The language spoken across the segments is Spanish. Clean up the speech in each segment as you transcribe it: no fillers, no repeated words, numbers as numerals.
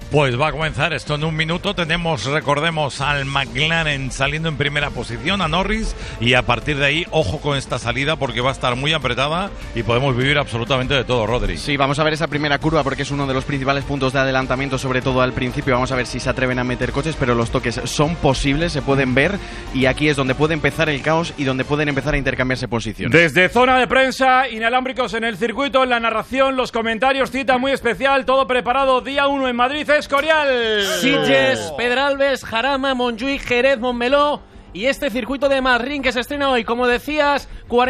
Pues va a comenzar esto en un minuto. Recordemos, al McLaren saliendo en primera posición, a Norris, y a partir de ahí, ojo con esta salida porque va a estar muy apretada y podemos vivir absolutamente de todo, Rodri. Sí, vamos a ver esa primera curva porque es uno de los principales puntos de adelantamiento, sobre todo al principio. Vamos a ver si se atreven a meter coches, pero los toques son posibles, se pueden ver, y aquí es donde puede empezar el caos y donde pueden empezar a intercambiarse posiciones. Desde zona de prensa, inalámbricos en el circuito, en la narración, los comentarios, cita muy especial, todo preparado, día 1 en Madrid. Escorial, Sitges, Pedralbes, Jarama, Montjuïc, Jerez, Montmeló y este circuito de Madrid que se estrena hoy. Como decías,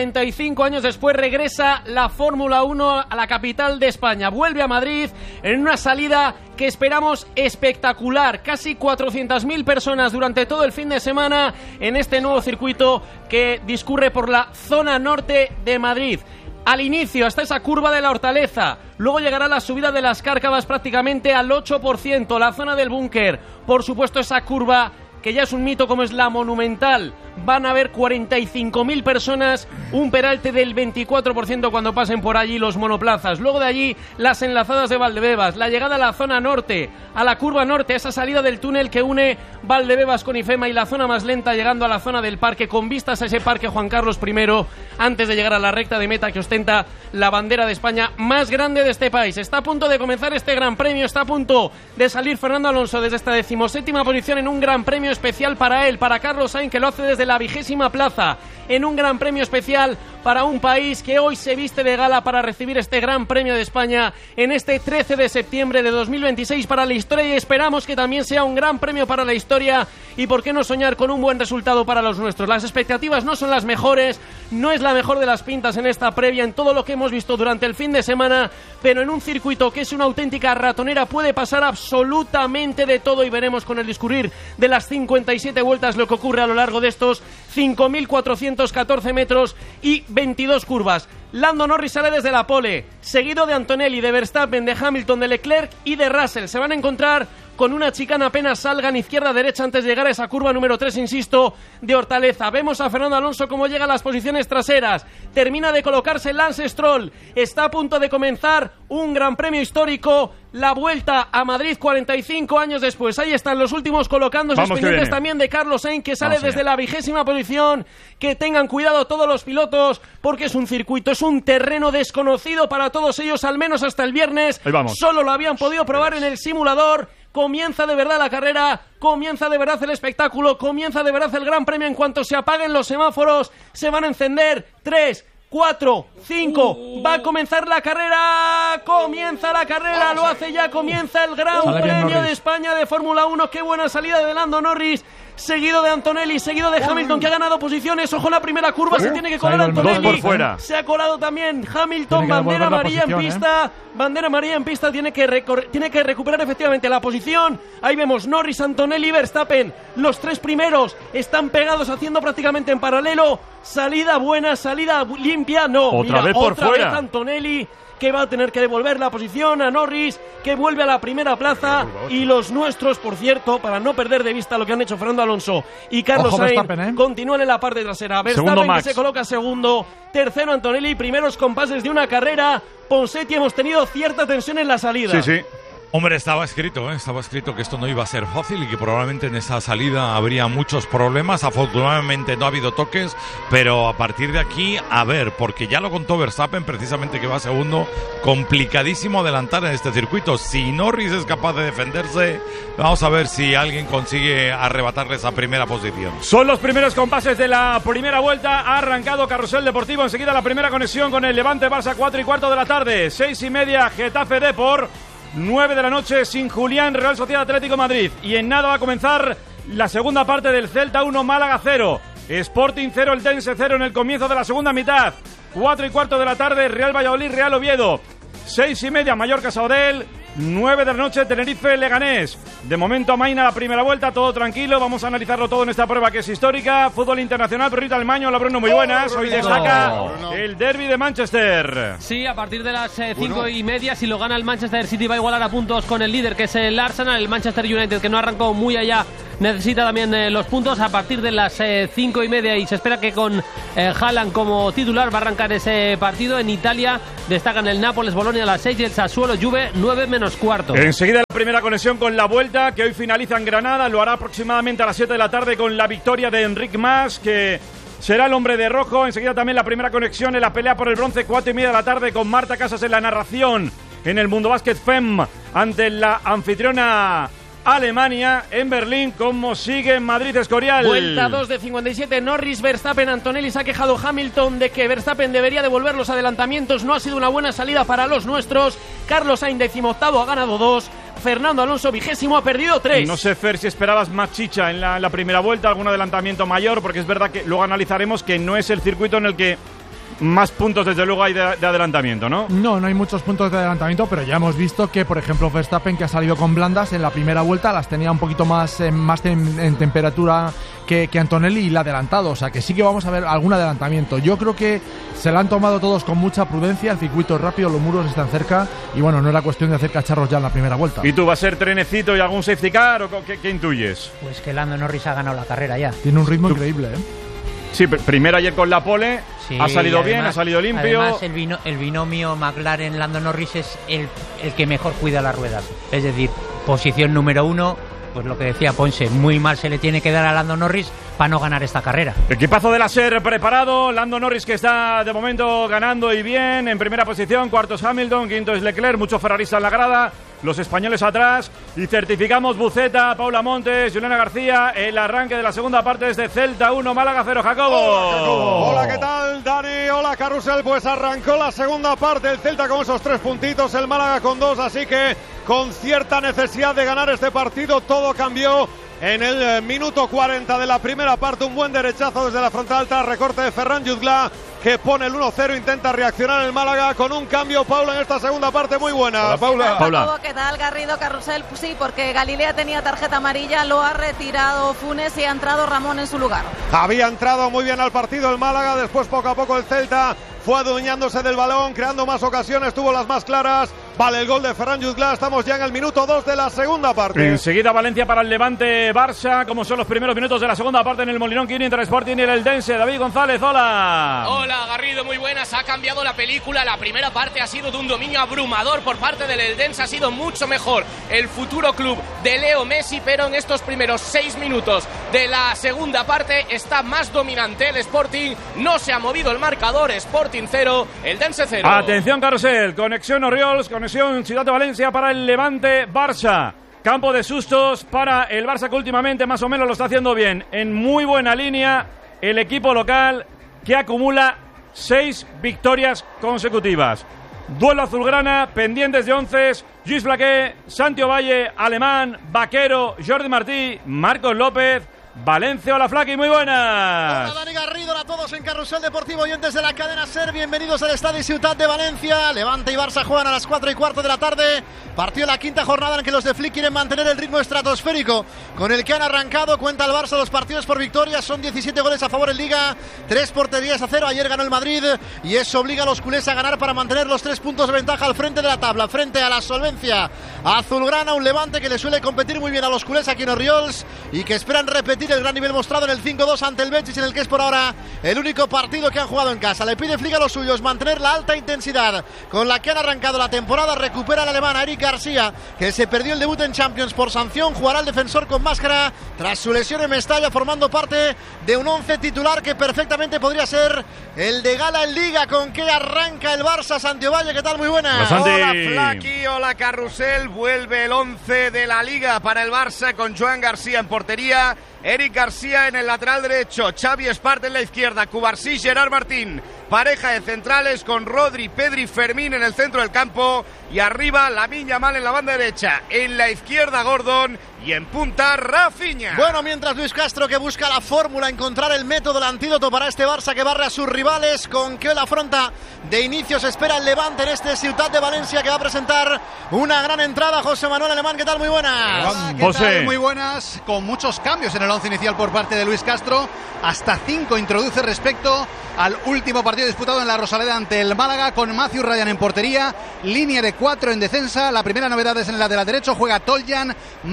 45 años después regresa la Fórmula 1 a la capital de España. Vuelve a Madrid en una salida que esperamos espectacular. Casi 400.000 personas durante todo el fin de semana en este nuevo circuito que discurre por la zona norte de Madrid. Al inicio, hasta esa curva de la Hortaleza. Luego llegará la subida de las Cárcavas prácticamente al 8%, la zona del búnker. Por supuesto, esa curva que ya es un mito como es la Monumental. Van a haber 45.000 personas, un peralte del 24% cuando pasen por allí los monoplazas. Luego de allí, las enlazadas de Valdebebas, la llegada a la zona norte, a la curva norte, esa salida del túnel que une Valdebebas con Ifema y la zona más lenta llegando a la zona del parque, con vistas a ese parque Juan Carlos I, antes de llegar a la recta de meta que ostenta la bandera de España más grande de este país. Está a punto de comenzar este Gran Premio, está a punto de salir Fernando Alonso desde esta 17ª posición en un Gran Premio especial para él, para Carlos Sainz, que lo hace desde la 20ª plaza, en un Gran Premio especial para un país que hoy se viste de gala para recibir este Gran Premio de España en este 13 de septiembre de 2026 para la historia, y esperamos que también sea un gran premio para la historia, y por qué no soñar con un buen resultado para los nuestros. Las expectativas no son las mejores, no es la mejor de las pintas en esta previa, en todo lo que hemos visto durante el fin de semana, pero en un circuito que es una auténtica ratonera puede pasar absolutamente de todo, y veremos con el discurrir de las 57 vueltas lo que ocurre a lo largo de estos 5.414 metros y 22 curvas. Lando Norris sale desde la pole, seguido de Antonelli, de Verstappen, de Hamilton, de Leclerc y de Russell. Se van a encontrar con una chicana apenas salgan izquierda-derecha antes de llegar a esa curva número 3, insisto, de Hortaleza. Vemos a Fernando Alonso cómo llega a las posiciones traseras. Termina de colocarse Lance Stroll. Está a punto de comenzar un gran premio histórico, la vuelta a Madrid 45 años después. Ahí están los últimos colocándose, pendientes también de Carlos Sainz, que sale desde la 20ª posición. Que tengan cuidado todos los pilotos, porque es un circuito, es un terreno desconocido para todos ellos, al menos hasta el viernes. Solo lo habían podido probar en el simulador. Comienza de verdad la carrera, comienza de verdad el espectáculo, comienza de verdad el Gran Premio. En cuanto se apaguen los semáforos, se van a encender. 3, 4, 5, va a comenzar la carrera, comienza la carrera, lo hace ya, comienza el Gran Premio de España de Fórmula 1. Qué buena salida de Lando Norris, seguido de Antonelli, seguido de Hamilton, que ha ganado posiciones. Ojo, la primera curva se tiene que colar Antonelli, por fuera. Se ha colado también Hamilton, bandera amarilla en pista, bandera amarilla en pista, tiene que recuperar efectivamente la posición. Ahí vemos Norris, Antonelli, Verstappen, los tres primeros están pegados haciendo prácticamente en paralelo. Salida buena, salida limpia, no, otra vez por fuera. Otra vez Antonelli, que va a tener que devolver la posición a Norris, que vuelve a la primera plaza, y los nuestros, por cierto, para no perder de vista lo que han hecho Fernando Alonso y Carlos Sainz, continúan en la parte trasera. Verstappen, que se coloca segundo, tercero Antonelli, primeros compases de una carrera. Ponseti, hemos tenido cierta tensión en la salida. Sí. Hombre, estaba escrito que esto no iba a ser fácil y que probablemente en esa salida habría muchos problemas. Afortunadamente no ha habido toques, pero a partir de aquí, a ver, porque ya lo contó Verstappen, precisamente, que va segundo, complicadísimo adelantar en este circuito. Si Norris es capaz de defenderse, vamos a ver si alguien consigue arrebatarle esa primera posición. Son los primeros compases de la primera vuelta. Ha arrancado Carrusel Deportivo, enseguida la primera conexión con el Levante Barça, 4:15 de la tarde, 6:30 Getafe Depor, 9 de la noche sin Julián, Real Sociedad Atlético Madrid. Y en nada va a comenzar la segunda parte del Celta 1, Málaga 0. Sporting 0, el Dense 0 en el comienzo de la segunda mitad. 4:15 de la tarde, Real Valladolid, Real Oviedo. 6:30, Mallorca Sabadell. 9 de la noche, Tenerife Leganés. De momento amaina la primera vuelta, todo tranquilo. Vamos a analizarlo todo en esta prueba que es histórica. Fútbol internacional, Perrita Almaño. Hola Bruno, muy buenas. Hoy destaca el derbi de Manchester. Sí, a partir de las 5:30, si lo gana el Manchester City, va a igualar a puntos con el líder, que es el Arsenal. El Manchester United, que no arrancó muy allá necesita también los puntos a partir de las 5:30 y se espera que con Haaland como titular va a arrancar ese partido. En Italia destacan el Nápoles, Bolonia a las 6 y el Sassuolo, Juve 9:15. Enseguida la primera conexión con la Vuelta, que hoy finaliza en Granada. Lo hará aproximadamente a las 7 de la tarde con la victoria de Enric Mas, que será el hombre de rojo. Enseguida también la primera conexión en la pelea por el bronce, 4:30 de la tarde, con Marta Casas en la narración en el Mundo Básquet FEM ante la anfitriona Alemania en Berlín. ¿Cómo sigue en Madrid, Escorial? Vuelta 2 de 57, Norris, Verstappen. Antonelli se ha quejado Hamilton de que Verstappen debería devolver los adelantamientos. No ha sido una buena salida para los nuestros. Carlos Sainz, 18º, ha ganado 2. Fernando Alonso, 20º, ha perdido 3. No sé, Fer, si esperabas más chicha en la primera vuelta, algún adelantamiento mayor, porque es verdad que luego analizaremos que no es el circuito en el que más puntos, desde luego, hay de adelantamiento, ¿no? No hay muchos puntos de adelantamiento, pero ya hemos visto que, por ejemplo, Verstappen, que ha salido con blandas en la primera vuelta, las tenía un poquito más en temperatura que Antonelli y la ha adelantado. O sea, que sí que vamos a ver algún adelantamiento. Yo creo que se la han tomado todos con mucha prudencia. El circuito es rápido, los muros están cerca y, bueno, no es la cuestión de hacer cacharros ya en la primera vuelta. ¿Y tú, va a ser trenecito y algún safety car o qué intuyes? Pues que Lando Norris ha ganado la carrera ya. Tiene un ritmo increíble, ¿eh? Sí, primero ayer con la pole, sí, ha salido bien, ha salido limpio. Además, el binomio McLaren-Lando Norris es el que mejor cuida las ruedas. Es decir, posición número 1, pues lo que decía Ponce, muy mal se le tiene que dar a Lando Norris para no ganar esta carrera. Equipazo de la SER preparado, Lando Norris, que está de momento ganando y bien, en primera posición, cuarto es Hamilton, quinto es Leclerc, muchos ferraristas en la grada, los españoles atrás, y certificamos Buceta, Paula Montes, Juliana García, el arranque de la segunda parte desde Celta 1, Málaga 0, Jacobo. Hola, Jacobo. Hola, ¿qué tal, Dani? Hola, Carrusel. Pues arrancó la segunda parte, el Celta con esos 3 puntitos, el Málaga con 2, así que con cierta necesidad de ganar este partido. Todo cambió en el minuto 40 de la primera parte, un buen derechazo desde la frontal tras recorte de Ferran Jutgla, que pone el 1-0, intenta reaccionar el Málaga con un cambio, Paula, en esta segunda parte muy buena. Hola, Paula. Paula. ¿Qué tal, Garrido, Carrusel? Pues sí, porque Galilea tenía tarjeta amarilla, lo ha retirado Funes y ha entrado Ramón en su lugar. Había entrado muy bien al partido el Málaga, después poco a poco el Celta fue adueñándose del balón, creando más ocasiones, tuvo las más claras. Vale el gol de Ferran Jutgla, estamos ya en el minuto 2 de la segunda parte. Enseguida Valencia para el Levante Barça, como son los primeros minutos de la segunda parte en el Molinón Quini entre Sporting y el Eldense. David González, hola. Hola, Garrido, muy buenas. Ha cambiado la película, la primera parte ha sido de un dominio abrumador por parte del Eldense, ha sido mucho mejor el futuro club de Leo Messi, pero en estos primeros 6 minutos de la segunda parte está más dominante el Sporting, no se ha movido el marcador, Sporting 0, Eldense 0. Atención, Carrusel, conexión Oriols, conexión Ciudad de Valencia para el Levante Barça. Campo de sustos para el Barça, que últimamente más o menos lo está haciendo bien. En muy buena línea el equipo local, que acumula 6 victorias consecutivas. Duelo azulgrana, pendientes de 11, Lluís Flaqué, Santi Ovalle, Alemán, Vaquero, Jordi Martí, Marcos López, Valencia. Hola, Flaqui, muy buenas. Hola, Dani Garrido, hola a todos en Carrusel Deportivo, oyentes de la cadena SER, bienvenidos al Estadio Ciutat de Valencia. Levante y Barça juegan a las 4:15 de la tarde, partido de la quinta jornada en que los de Flick quieren mantener el ritmo estratosférico con el que han arrancado. Cuenta el Barça los partidos por victorias, son 17 goles a favor en Liga, 3 porterías a 0, ayer ganó el Madrid y eso obliga a los culés a ganar para mantener los 3 puntos de ventaja al frente de la tabla, frente a la solvencia azulgrana, un Levante que le suele competir muy bien a los culés aquí en Oriols y que esperan repetir el gran nivel mostrado en el 5-2 ante el Betis, en el que es por ahora el único partido que han jugado en casa. Le pide Flick a los suyos mantener la alta intensidad con la que han arrancado la temporada. Recupera el alemán Eric García, que se perdió el debut en Champions por sanción, jugará el defensor con máscara tras su lesión en Mestalla, formando parte de un 11 titular que perfectamente podría ser el de gala en Liga. ¿Con qué arranca el Barça? Santi Ovalle, ¿qué tal? Muy buenas. Hola, Flaqui, hola, Carrusel. Vuelve el 11 de la Liga para el Barça, con Joan García en portería, Eric García en el lateral derecho, Xavi Espart en la izquierda, Cubarsí, Gerard Martín, pareja de centrales con Rodri, Pedri, Fermín en el centro del campo y arriba Lamine Yamal en la banda derecha, en la izquierda Gordon y en punta Rafinha. Bueno, mientras Luis Castro, que busca la fórmula, encontrar el método, el antídoto para este Barça que barre a sus rivales, con que la afronta de inicio. Se espera el Levante en este Ciutat de Valencia, que va a presentar una gran entrada. José Manuel Alemán, ¿qué tal? Muy buenas. ¿Qué tal? Muy buenas, con muchos cambios en el once inicial por parte de Luis Castro, hasta 5 introduce respecto al último partido disputado en la Rosaleda ante el Málaga, con Matthew Ryan en portería, línea de 4 en defensa. La primera novedad es en el lateral derecho, juega Toljan, Manu Sánchez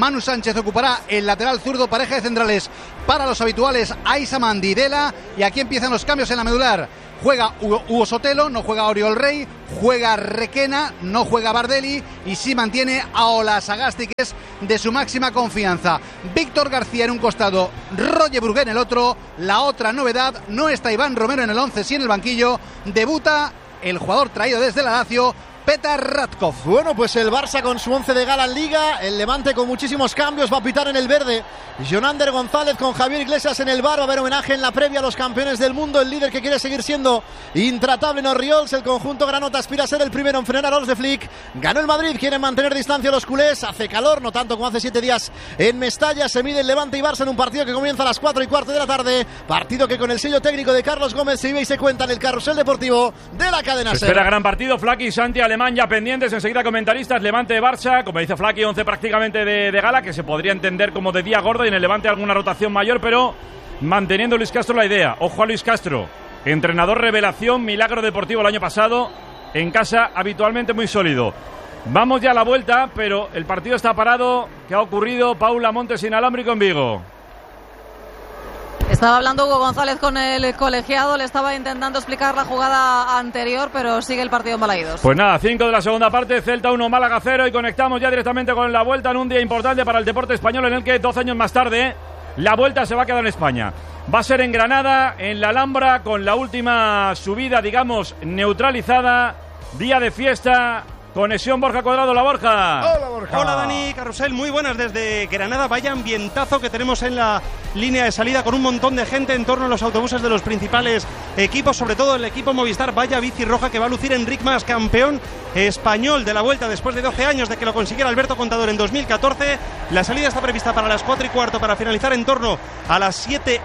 Sánchez ocupará el lateral zurdo, pareja de centrales para los habituales Aisa Mandidela. Y aquí empiezan los cambios en la medular. Juega Hugo Sotelo, no juega Oriol Rey, juega Requena, no juega Bardelli y sí mantiene a Olasagasti, que es de su máxima confianza. Víctor García en un costado, Roger Brugué en el otro. La otra novedad, no está Iván Romero en el 11, sí en el banquillo. Debuta el jugador traído desde la Lazio, Petar Radkov. Bueno, pues el Barça con su 11 de gala en Liga, el Levante con muchísimos cambios, va a pitar en el verde Jonander González con Javier Iglesias en el bar, va a haber homenaje en la previa a los campeones del mundo, el líder que quiere seguir siendo intratable en Orriols, el conjunto granota aspira a ser el primero en frenar a los de Flick, ganó el Madrid, quieren mantener distancia a los culés, hace calor, no tanto como hace 7 días en Mestalla, se mide el Levante y Barça en un partido que comienza a las 4:15 de la tarde, partido que con el sello técnico de Carlos Gómez se vive y se cuenta en el carrusel deportivo de la cadena SER. Espera gran partido, Flaky y Santi Alemán ya pendientes, enseguida comentaristas, Levante Barça, como dice Flaky, 11 prácticamente de gala, que se podría entender como de día gordo y en el Levante alguna rotación mayor, pero manteniendo Luis Castro la idea. Ojo a Luis Castro, entrenador revelación, milagro deportivo el año pasado, en casa habitualmente muy sólido. Vamos ya a la vuelta, pero el partido está parado. ¿Qué ha ocurrido? Paula Montes, inalámbrico en Vigo. Estaba hablando Hugo González con el colegiado, le estaba intentando explicar la jugada anterior, pero sigue el partido en Balaidos. Pues nada, 5 de la segunda parte, Celta 1, Málaga 0, y conectamos ya directamente con la vuelta en un día importante para el deporte español, en el que 12 años más tarde la vuelta se va a quedar en España. Va a ser en Granada, en la Alhambra, con la última subida, digamos, neutralizada, día de fiesta. Conexión Borja Cuadrado, la Borja. Hola Borja. Hola Dani, Carrusel, muy buenas desde Granada. Vaya ambientazo que tenemos en la línea de salida con un montón de gente en torno a los autobuses de los principales equipos, sobre todo el equipo Movistar. Vaya bici roja que va a lucir Enric Mas, campeón español de la Vuelta después de 12 años de que lo consiguiera Alberto Contador en 2014. La salida está prevista para las 4:15 para finalizar en torno a las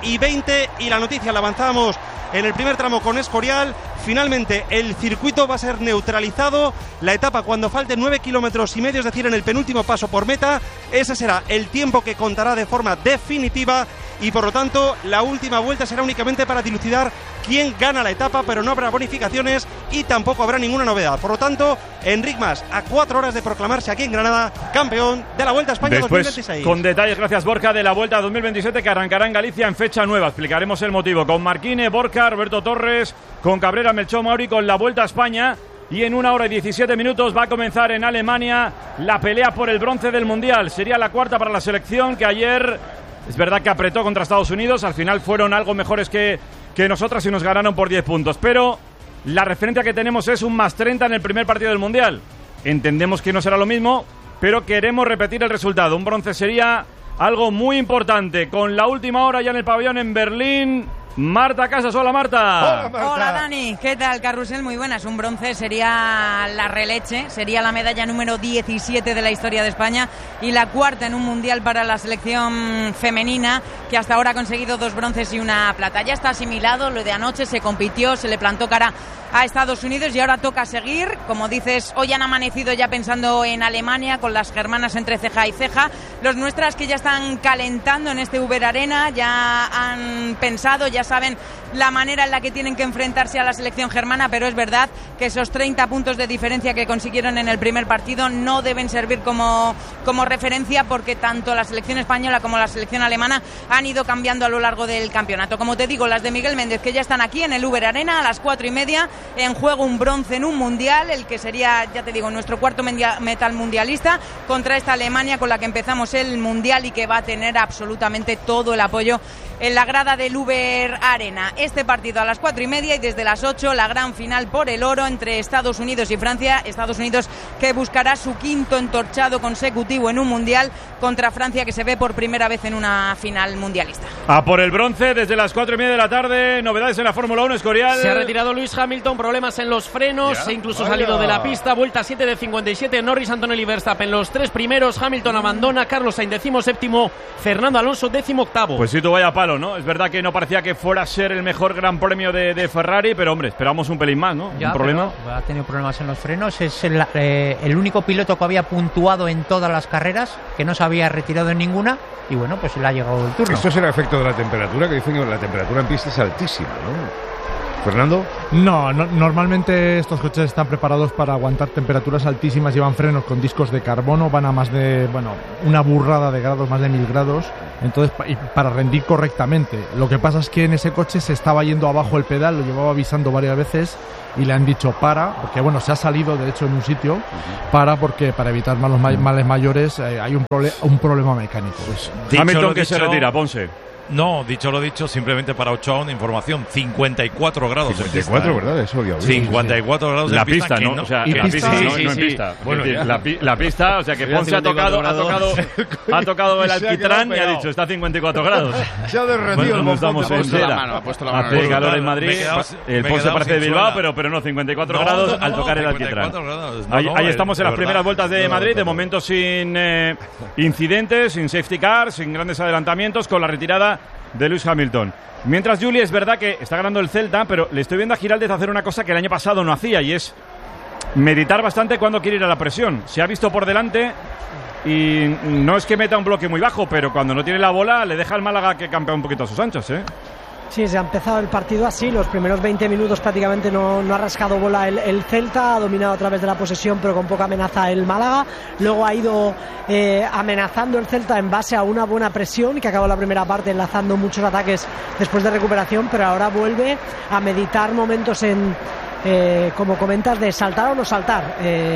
7:20 y la noticia la avanzamos en el primer tramo con Escorial. Finalmente el circuito va a ser neutralizado, la etapa cuando falten 9,5 kilómetros, es decir, en el penúltimo paso por meta, ese será el tiempo que contará de forma definitiva y por lo tanto la última vuelta será únicamente para dilucidar quién gana la etapa, pero no habrá bonificaciones y tampoco habrá ninguna novedad. Por lo tanto, Enric Mas, a 4 horas de proclamarse aquí en Granada campeón de la Vuelta a España. Después, 2026. Con detalles, gracias Borja, de la Vuelta 2027 que arrancará en Galicia en fecha nueva. Explicaremos el motivo con Marquine, Borja, Roberto Torres, con Cabrera, Melchor Mauri, con la Vuelta a España. Y en 1 hora y 17 minutos va a comenzar en Alemania la pelea por el bronce del Mundial. Sería la cuarta para la selección, que ayer es verdad que apretó contra Estados Unidos. Al final fueron algo mejores que nosotras y nos ganaron por 10 puntos. Pero la referencia que tenemos es un más 30 en el primer partido del Mundial. Entendemos que no será lo mismo, pero queremos repetir el resultado. Un bronce sería algo muy importante. Con la última hora ya en el pabellón en Berlín, Marta Casas. Hola Marta. Hola, Marta. Hola Dani, ¿qué tal? Carrusel, muy buenas. Un bronce sería la releche, sería la medalla número 17 de la historia de España y la cuarta en un mundial para la selección femenina, que hasta ahora ha conseguido 2 bronces y una plata. Ya está asimilado, lo de anoche se compitió, se le plantó cara a Estados Unidos y ahora toca seguir. Como dices, hoy han amanecido ya pensando en Alemania con las germanas entre ceja y ceja. Los nuestras que ya están calentando en este Uber Arena, ya han pensado, ya saben la manera en la que tienen que enfrentarse a la selección germana, pero es verdad que esos 30 puntos de diferencia que consiguieron en el primer partido no deben servir como referencia, porque tanto la selección española como la selección alemana han ido cambiando a lo largo del campeonato. Como te digo, las de Miguel Méndez, que ya están aquí en el Uber Arena a las 4:30, en juego un bronce en un mundial, el que sería, ya te digo, nuestro cuarto metal mundialista, contra esta Alemania con la que empezamos el mundial y que va a tener absolutamente todo el apoyo en la grada del Uber Arena. Este partido a las 4:30 y desde las 8 la gran final por el oro entre Estados Unidos y Francia. Estados Unidos que buscará su 5º entorchado consecutivo en un mundial contra Francia, que se ve por primera vez en una final mundialista. A por el bronce desde las 4:30 de la tarde. Novedades en la Fórmula 1, Escorial. Se ha retirado Lewis Hamilton, problemas en los frenos, e incluso salido de la pista. Vuelta 7 de 57, Norris, Antonelli, Verstappen los 3 primeros. Hamilton abandona, Carlos Sainz 17º, Fernando Alonso 18º. Pues sí, tú vaya palo, ¿no? Es verdad que no parecía que fuera a ser el mejor gran premio de Ferrari, pero hombre, esperamos un pelín más, ¿no? Ya, un problema. Ha tenido problemas en los frenos. Es el único piloto que había puntuado en todas las carreras, que no se había retirado en ninguna, y bueno, pues le ha llegado el turno. Esto es el efecto de la temperatura, que dicen que la temperatura en pista es altísima, ¿no? Fernando. No, normalmente estos coches están preparados para aguantar temperaturas altísimas, llevan frenos con discos de carbono, van a más de, una burrada de grados, más de 1000 grados, entonces para rendir correctamente. Lo que pasa es que en ese coche se estaba yendo abajo el pedal, lo llevaba avisando varias veces y le han dicho porque se ha salido de hecho en un sitio, porque para evitar males mayores hay un problema mecánico. Hamilton que se retira, Ponce. No, dicho lo dicho, simplemente para Ochoa una información, 54 grados 54, en pista. ¿verdad? Eso había 54 grados la en pista. ¿no? O sea, la pista, no en pista. Bueno, la pista, o sea que Ponce ha tocado el alquitrán y ha dicho, está a 54 grados. Se ha derretido el estamos en cera. Hace calor en Madrid, el Ponce parece de Bilbao, pero no, 54 grados al tocar el alquitrán. Ahí estamos en las primeras vueltas de Madrid, de momento sin incidentes, sin safety car, sin grandes adelantamientos, con la retirada de Lewis Hamilton. Mientras, Juli, es verdad que está ganando el Celta, pero le estoy viendo a Giraldez hacer una cosa que el año pasado no hacía, y es meditar bastante cuando quiere ir a la presión. Se ha visto por delante y no es que meta un bloque muy bajo, pero cuando no tiene la bola le deja al Málaga que campea un poquito a sus anchos, ¿eh? Sí, se ha empezado el partido así, los primeros 20 minutos prácticamente no ha rascado bola el Celta, ha dominado a través de la posesión pero con poca amenaza el Málaga, luego ha ido amenazando el Celta en base a una buena presión y que acabó la primera parte enlazando muchos ataques después de recuperación, pero ahora vuelve a meditar momentos como comentas, de saltar o no saltar.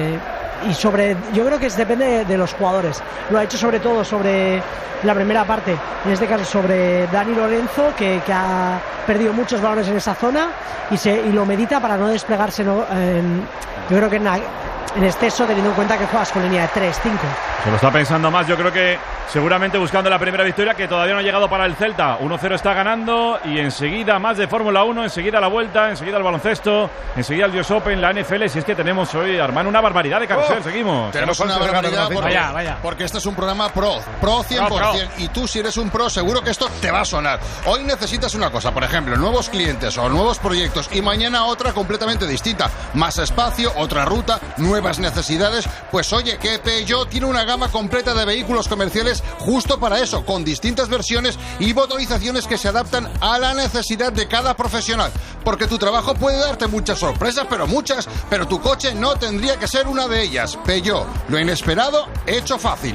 Yo creo que depende de los jugadores. Lo ha hecho sobre todo sobre la primera parte, en este caso sobre Dani Lorenzo, que ha perdido muchos balones en esa zona y lo medita para no desplegarse, yo creo que en exceso, teniendo en cuenta que juegas con línea de 3-5. Se lo está pensando más, yo creo que seguramente buscando la primera victoria, que todavía no ha llegado para el Celta. 1-0 está ganando y enseguida más de Fórmula 1, enseguida la vuelta, enseguida el baloncesto, enseguida el US Open, la NFL. Si es que tenemos hoy, Armando, una barbaridad de carrusel. Seguimos. Tenemos una barbaridad porque este es un programa pro 100%. Y tú, si eres un pro, seguro que esto te va a sonar. Hoy necesitas una cosa, por ejemplo, nuevos clientes o nuevos proyectos, y mañana otra completamente distinta. Más espacio, otra ruta, nuevas necesidades. Pues oye, que Peugeot tiene una gama completa de vehículos comerciales justo para eso, con distintas versiones y motorizaciones que se adaptan a la necesidad de cada profesional. Porque tu trabajo puede darte muchas sorpresas, pero tu coche no tendría que ser una de ellas. Peugeot, lo inesperado, hecho fácil.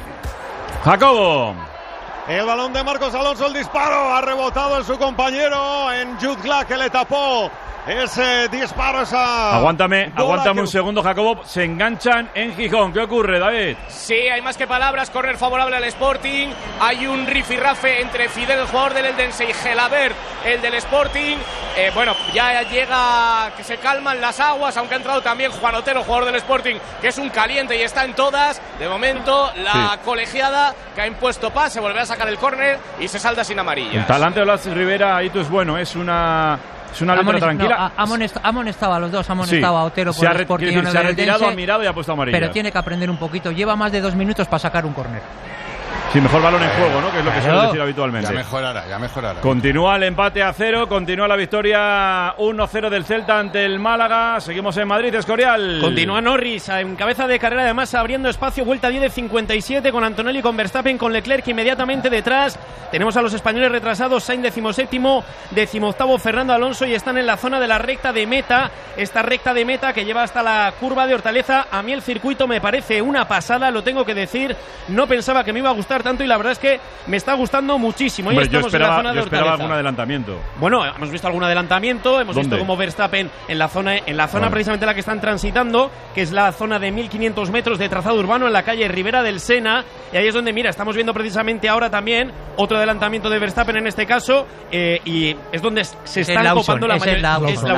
Jacobo. El balón de Marcos Alonso, el disparo, ha rebotado en su compañero, en Jude Glass, que le tapó ese disparo, Aguántame un segundo, Jacobo. Se enganchan en Gijón. ¿Qué ocurre, David? Sí, hay más que palabras. Córner favorable al Sporting. Hay un rifirrafe entre Fidel, el jugador del Eldense, y Gelabert, el del Sporting. Ya llega, que se calman las aguas, aunque ha entrado también Juan Otero, jugador del Sporting, que es un caliente y está en todas. De momento, la colegiada que ha impuesto paz, se vuelve a sacar el córner y se salda sin amarilla. El talante de Blas Rivera, ahí tú es bueno, es una letra tranquila. Ha amonestado a los dos, ha amonestado a Otero por el Sporting. Se ha retirado, ha mirado y ha puesto amarilla. Pero tiene que aprender un poquito. Lleva más de 2 minutos para sacar un córner. Sí, mejor balón en juego, ¿no? Que es lo que suele decir habitualmente. Ya mejorará. Continúa el empate a 0, continúa la victoria 1-0 del Celta ante el Málaga. Seguimos en Madrid, Escorial. Continúa Norris en cabeza de carrera, además abriendo espacio, vuelta 10 de 57 con Antonelli, con Verstappen, con Leclerc inmediatamente detrás. Tenemos a los españoles retrasados, Sainz 17º, 18º Fernando Alonso, y están en la zona de la recta de meta. Esta recta de meta que lleva hasta la curva de Hortaleza. A mí el circuito me parece una pasada, lo tengo que decir. No pensaba que me iba a gustar tanto y la verdad es que me está gustando muchísimo. Hombre, yo esperaba algún adelantamiento. Bueno, hemos visto algún adelantamiento, hemos visto como Verstappen en la zona precisamente en la que están transitando, que es la zona de 1500 metros de trazado urbano en la calle Ribera del Sena, y ahí es donde, mira, estamos viendo precisamente ahora también otro adelantamiento de Verstappen en este caso, y es donde se están copando la mayoría,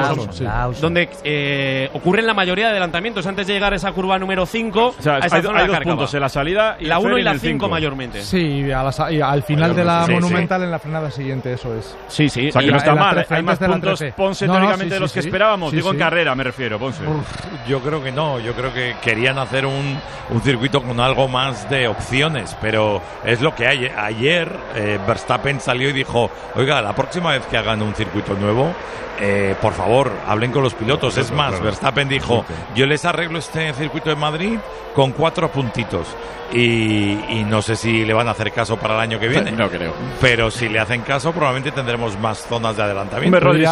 donde ocurren la mayoría de adelantamientos antes de llegar a esa curva número 5. O sea, hay dos puntos, en la salida y la 1 y la 5 5 mayormente. Sí, al final de la Monumental, en la frenada siguiente, eso es. Sí. O sea, que no está mal. Hay más puntos, Ponce, teóricamente, de los que esperábamos. Digo, en carrera me refiero, Ponce. Yo creo que no. Yo creo que querían hacer un circuito con algo más de opciones, pero es lo que hay. Ayer Verstappen salió y dijo, oiga, la próxima vez que hagan un circuito nuevo, por favor, hablen con los pilotos. Es más, Verstappen dijo, yo les arreglo este circuito de Madrid con 4 puntitos. Y no sé si si le van a hacer caso para el año que viene. No creo. Pero si le hacen caso, probablemente tendremos más zonas de adelantamiento. Rodri,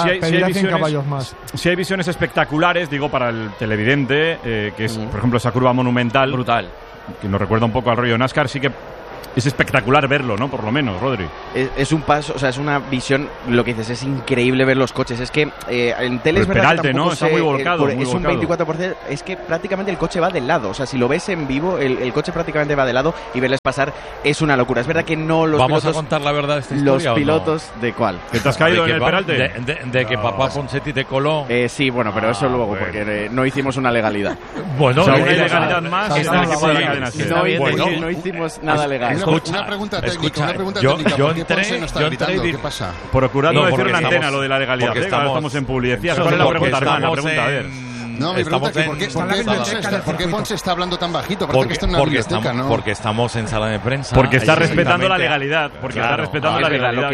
si hay visiones espectaculares, digo, para el televidente, que es, por ejemplo, esa curva monumental. Brutal. Que nos recuerda un poco al rollo NASCAR, sí que es espectacular verlo, ¿no? Por lo menos, Rodri. Es un paso, o sea, es una visión, lo que dices, es increíble ver los coches. Es que en tele es verdad que tampoco está muy volcado. Es un 24%, es que prácticamente el coche va del lado. O sea, si lo ves en vivo, el coche prácticamente va de lado y verles pasar es una locura. Es verdad que no los ¿Vamos pilotos, a contar la verdad de esta historia? Los pilotos, no? ¿De cuál? ¿Que te has caído en el peralte? De que papá Ponsetti te coló. Sí, bueno, pero eso luego, porque no hicimos una legalidad. Bueno, una ilegalidad más está en el equipo de la cadena SER. No hicimos nada legal. Una pregunta técnica, ¿por qué Ponce no está gritando? ¿Qué pasa? Procurando decir una antena lo de la legalidad. Estamos en publicidad. ¿Cuál es la pregunta, hermana? La pregunta, a ver. No, mi pregunta es ¿por qué Ponce está hablando tan bajito? Parece que está en una biblioteca, ¿no? Porque estamos en sala de prensa. Porque está respetando la legalidad. Porque está respetando la legalidad.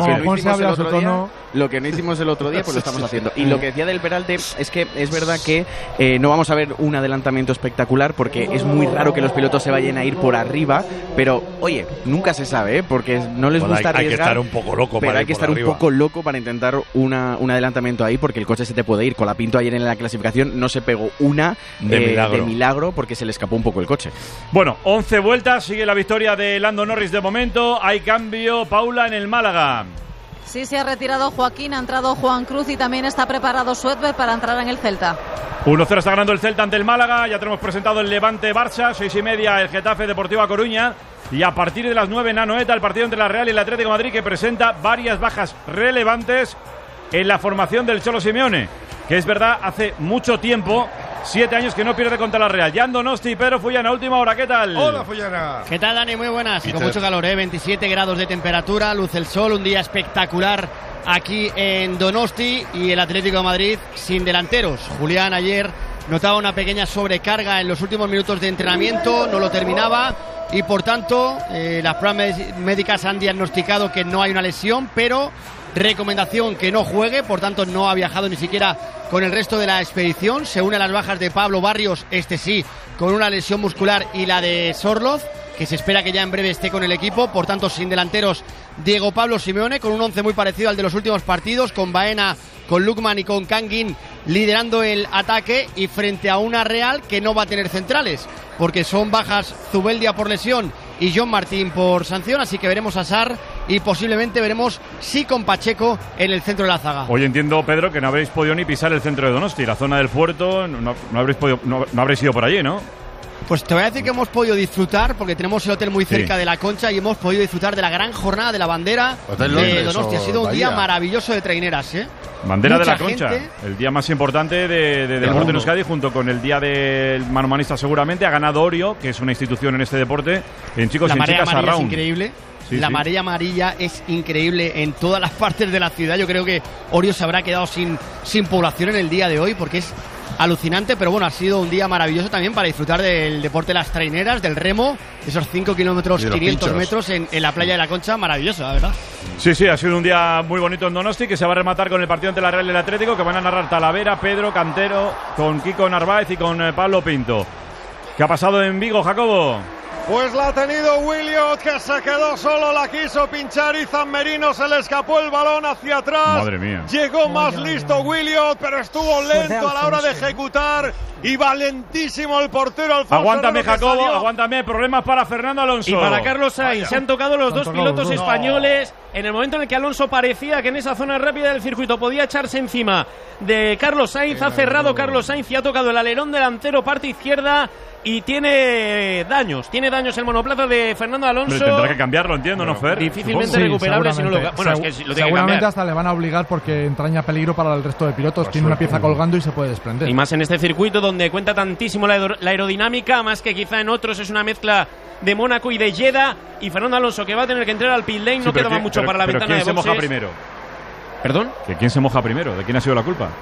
Lo que no hicimos el otro día, pues lo estamos haciendo. Y lo que decía del peralte es que es verdad que no vamos a ver un adelantamiento espectacular porque es muy raro que los pilotos se vayan a ir por arriba, pero oye, nunca se sabe, porque no les gusta arriesgar. Hay que estar un poco loco pero hay que estar un poco loco para intentar un adelantamiento ahí, porque el coche se te puede ir. Colapinto ayer en la clasificación no se pegó una de milagro porque se le escapó un poco el coche. Bueno, 11 vueltas, sigue la victoria de Lando Norris de momento. Hay cambio, Paula, en el Málaga. Sí, se ha retirado Joaquín, ha entrado Juan Cruz y también está preparado Suetber para entrar en el Celta. 1-0 está ganando el Celta ante el Málaga. Ya tenemos presentado el Levante-Barça, 6:30 el Getafe Deportiva Coruña. Y a partir de las 9 en Anoeta, el partido entre la Real y el Atlético de Madrid, que presenta varias bajas relevantes en la formación del Cholo Simeone, que es verdad, hace mucho tiempo, 7 años que no pierde contra la Real. Jan Donosti y Pedro Fullana, última hora, ¿qué tal? Hola, Fullana. ¿Qué tal, Dani? Muy buenas. Con mucho calor, 27 grados de temperatura, luce el sol, un día espectacular aquí en Donosti y el Atlético de Madrid sin delanteros. Julián ayer notaba una pequeña sobrecarga en los últimos minutos de entrenamiento, no lo terminaba y por tanto las pruebas médicas han diagnosticado que no hay una lesión, pero recomendación que no juegue, por tanto no ha viajado ni siquiera con el resto de la expedición. Se une a las bajas de Pablo Barrios, este sí, con una lesión muscular, y la de Sorloz, que se espera que ya en breve esté con el equipo. Por tanto, sin delanteros, Diego Pablo Simeone, con un 11 muy parecido al de los últimos partidos, con Baena, con Lukman y con Kangin liderando el ataque, y frente a una Real que no va a tener centrales, porque son bajas Zubeldia por lesión y John Martín por sanción, así que veremos a Sarr y posiblemente veremos sí con Pacheco en el centro de la zaga. Hoy entiendo, Pedro, que no habréis podido ni pisar el centro de Donosti, la zona del puerto, no habréis ido por allí, ¿no? Pues te voy a decir que hemos podido disfrutar, porque tenemos el hotel muy cerca de la Concha, y hemos podido disfrutar de la gran jornada de la bandera de Donosti. Ha sido un día maravilloso de traineras, ¿eh? Bandera de la Concha, el día más importante de deporte en Euskadi, junto con el día del manomanista seguramente. Ha ganado Orio, que es una institución en este deporte, en chicos y en chicas a round. Es increíble. La marea amarilla es increíble en todas las partes de la ciudad. Yo creo que Orio se habrá quedado sin población en el día de hoy, porque es alucinante, pero bueno, ha sido un día maravilloso también para disfrutar del deporte de las traineras, del remo, esos 5 kilómetros, 500 metros en la playa de la Concha, maravilloso, la verdad. Sí, ha sido un día muy bonito en Donosti, que se va a rematar con el partido ante la Real y el Atlético, que van a narrar Talavera, Pedro, Cantero, con Kiko Narváez y con Pablo Pinto. ¿Qué ha pasado en Vigo, Jacobo? Pues la ha tenido Williot, que se quedó solo, la quiso pinchar y Zammerino se le escapó el balón hacia atrás. Madre mía. Llegó más listo Williot, pero estuvo lento a la hora de ejecutar, y valentísimo el portero Alfonso. Aguántame, Jacobo, aguántame. Problemas para Fernando Alonso. Y para Carlos Sainz. Se han tocado los dos pilotos españoles en el momento en el que Alonso parecía que en esa zona rápida del circuito podía echarse encima de Carlos Sainz. Ha cerrado Carlos Sainz y ha tocado el alerón delantero, parte izquierda, y tiene daños el monoplaza de Fernando Alonso. Pero tendrá que cambiarlo, entiendo, ¿no, Fer? Difícilmente recuperable si no lo... Bueno, es que lo tiene que seguramente cambiar. Hasta le van a obligar, porque entraña peligro para el resto de pilotos. Tiene una pieza colgando y se puede desprender. Y más en este circuito donde cuenta tantísimo la aerodinamica, más que quizá en otros. Es una mezcla de Mónaco y de Jeddah, y Fernando Alonso, que va a tener que entrar al pit lane, no queda mucho para la ventana de boxes. ¿Quién se moja primero? ¿Perdón? ¿Quién se moja primero? ¿De quién ha sido la culpa?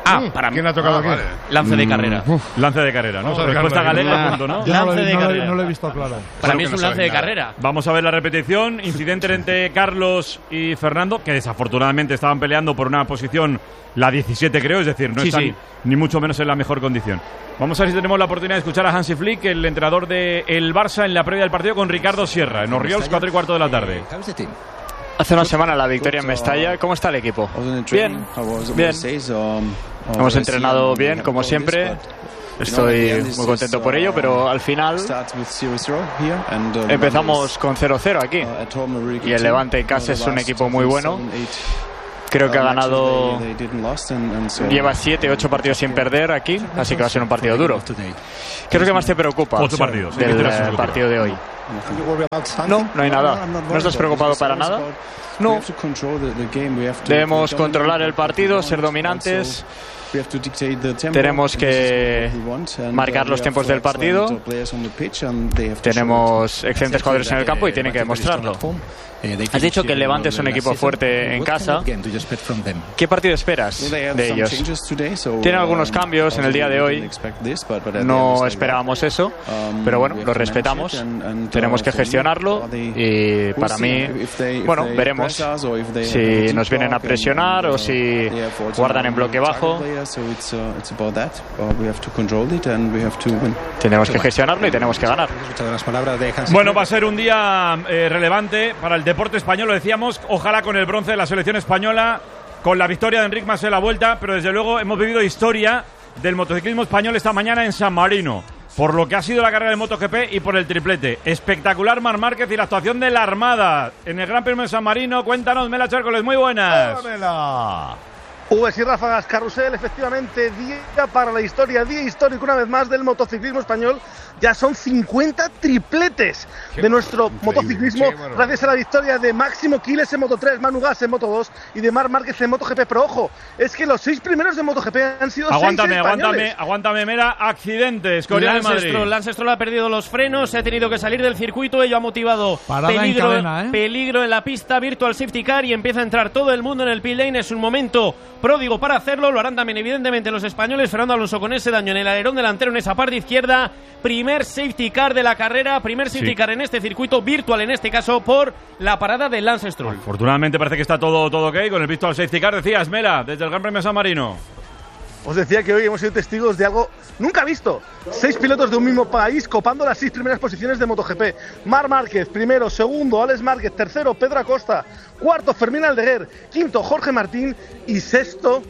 Para ¿Quién ha tocado aquí? Lance de carrera. Lance de carrera, ¿no? Respuesta galega, punto, ¿no? Lance de carrera. No lo he visto claro. Para mí es un lance de carrera. Vamos a ver la repetición. Incidente entre Carlos y Fernando, que desafortunadamente estaban peleando por una posición, la 17 creo, es decir, no están ni mucho menos en la mejor condición. Vamos a ver si tenemos la oportunidad de escuchar a Hansi Flick, el entrenador del Barça, en la previa del partido con Ricardo Sierra, en Orriols, 4:15 de la tarde. Hace una semana la victoria en Mestalla. ¿Cómo está el equipo? Bien, bien. Hemos entrenado bien, como siempre. Estoy muy contento por ello, pero al final empezamos con 0-0 aquí. Y el Levante en casa es un equipo muy bueno. Creo que ha ganado, lleva 7-8 partidos sin perder aquí, así que va a ser un partido duro. ¿Qué es lo que más te preocupa 8 partidos del partido de hoy? No hay nada. ¿No estás preocupado para nada? No. Debemos controlar el partido, ser dominantes. Tenemos que marcar los tiempos del partido. Tenemos excelentes jugadores en el campo y tienen que demostrarlo. Has dicho que el Levante es un equipo fuerte en casa. ¿Qué partido esperas de ellos? Tienen algunos cambios en el día de hoy. No esperábamos eso, pero bueno, lo respetamos. Tenemos que gestionarlo y para mí, bueno, veremos si nos vienen a presionar o si guardan en bloque bajo. Tenemos que gestionarlo y tenemos que ganar. Bueno, va a ser un día relevante para el deporte español, lo decíamos, ojalá con el bronce de la selección española, con la victoria de Enric Mas en la vuelta, pero desde luego hemos vivido historia del motociclismo español esta mañana en San Marino, por lo que ha sido la carrera de MotoGP y por el triplete. Espectacular Marc Márquez y la actuación de la Armada en el Gran Premio de San Marino. Cuéntanos, Mela Chércoles, muy buenas. Hola, Ubes y ráfagas, carrusel, efectivamente, día para la historia, día histórico una vez más del motociclismo español. Ya son 50 tripletes de nuestro motociclismo, gracias a la victoria de Máximo Quiles en Moto3, Manu Gas en Moto2 y de Marc Márquez en MotoGP. Pero ojo, es que los 6 primeros de MotoGP han sido 6 españoles. Aguántame, Mera, accidentes. Lance Stroll ha perdido los frenos, se ha tenido que salir del circuito, ello ha motivado peligro en la pista, virtual safety car, y empieza a entrar todo el mundo en el pit lane. Es un momento pródigo para hacerlo, lo harán también evidentemente los españoles. Fernando Alonso con ese daño en el alerón delantero en esa parte izquierda. Primer safety car de la carrera, primer safety car en este circuito, virtual en este caso, por la parada de Lance Stroll. Afortunadamente parece que está todo ok con el virtual safety car, decías, Mela, desde el Gran Premio de San Marino. Os decía que hoy hemos sido testigos de algo nunca visto. 6 pilotos de un mismo país copando las 6 primeras posiciones de MotoGP. Marc Márquez, primero, segundo, Alex Márquez, tercero, Pedro Acosta, cuarto, Fermín Aldeguer, quinto, Jorge Martín y sexto,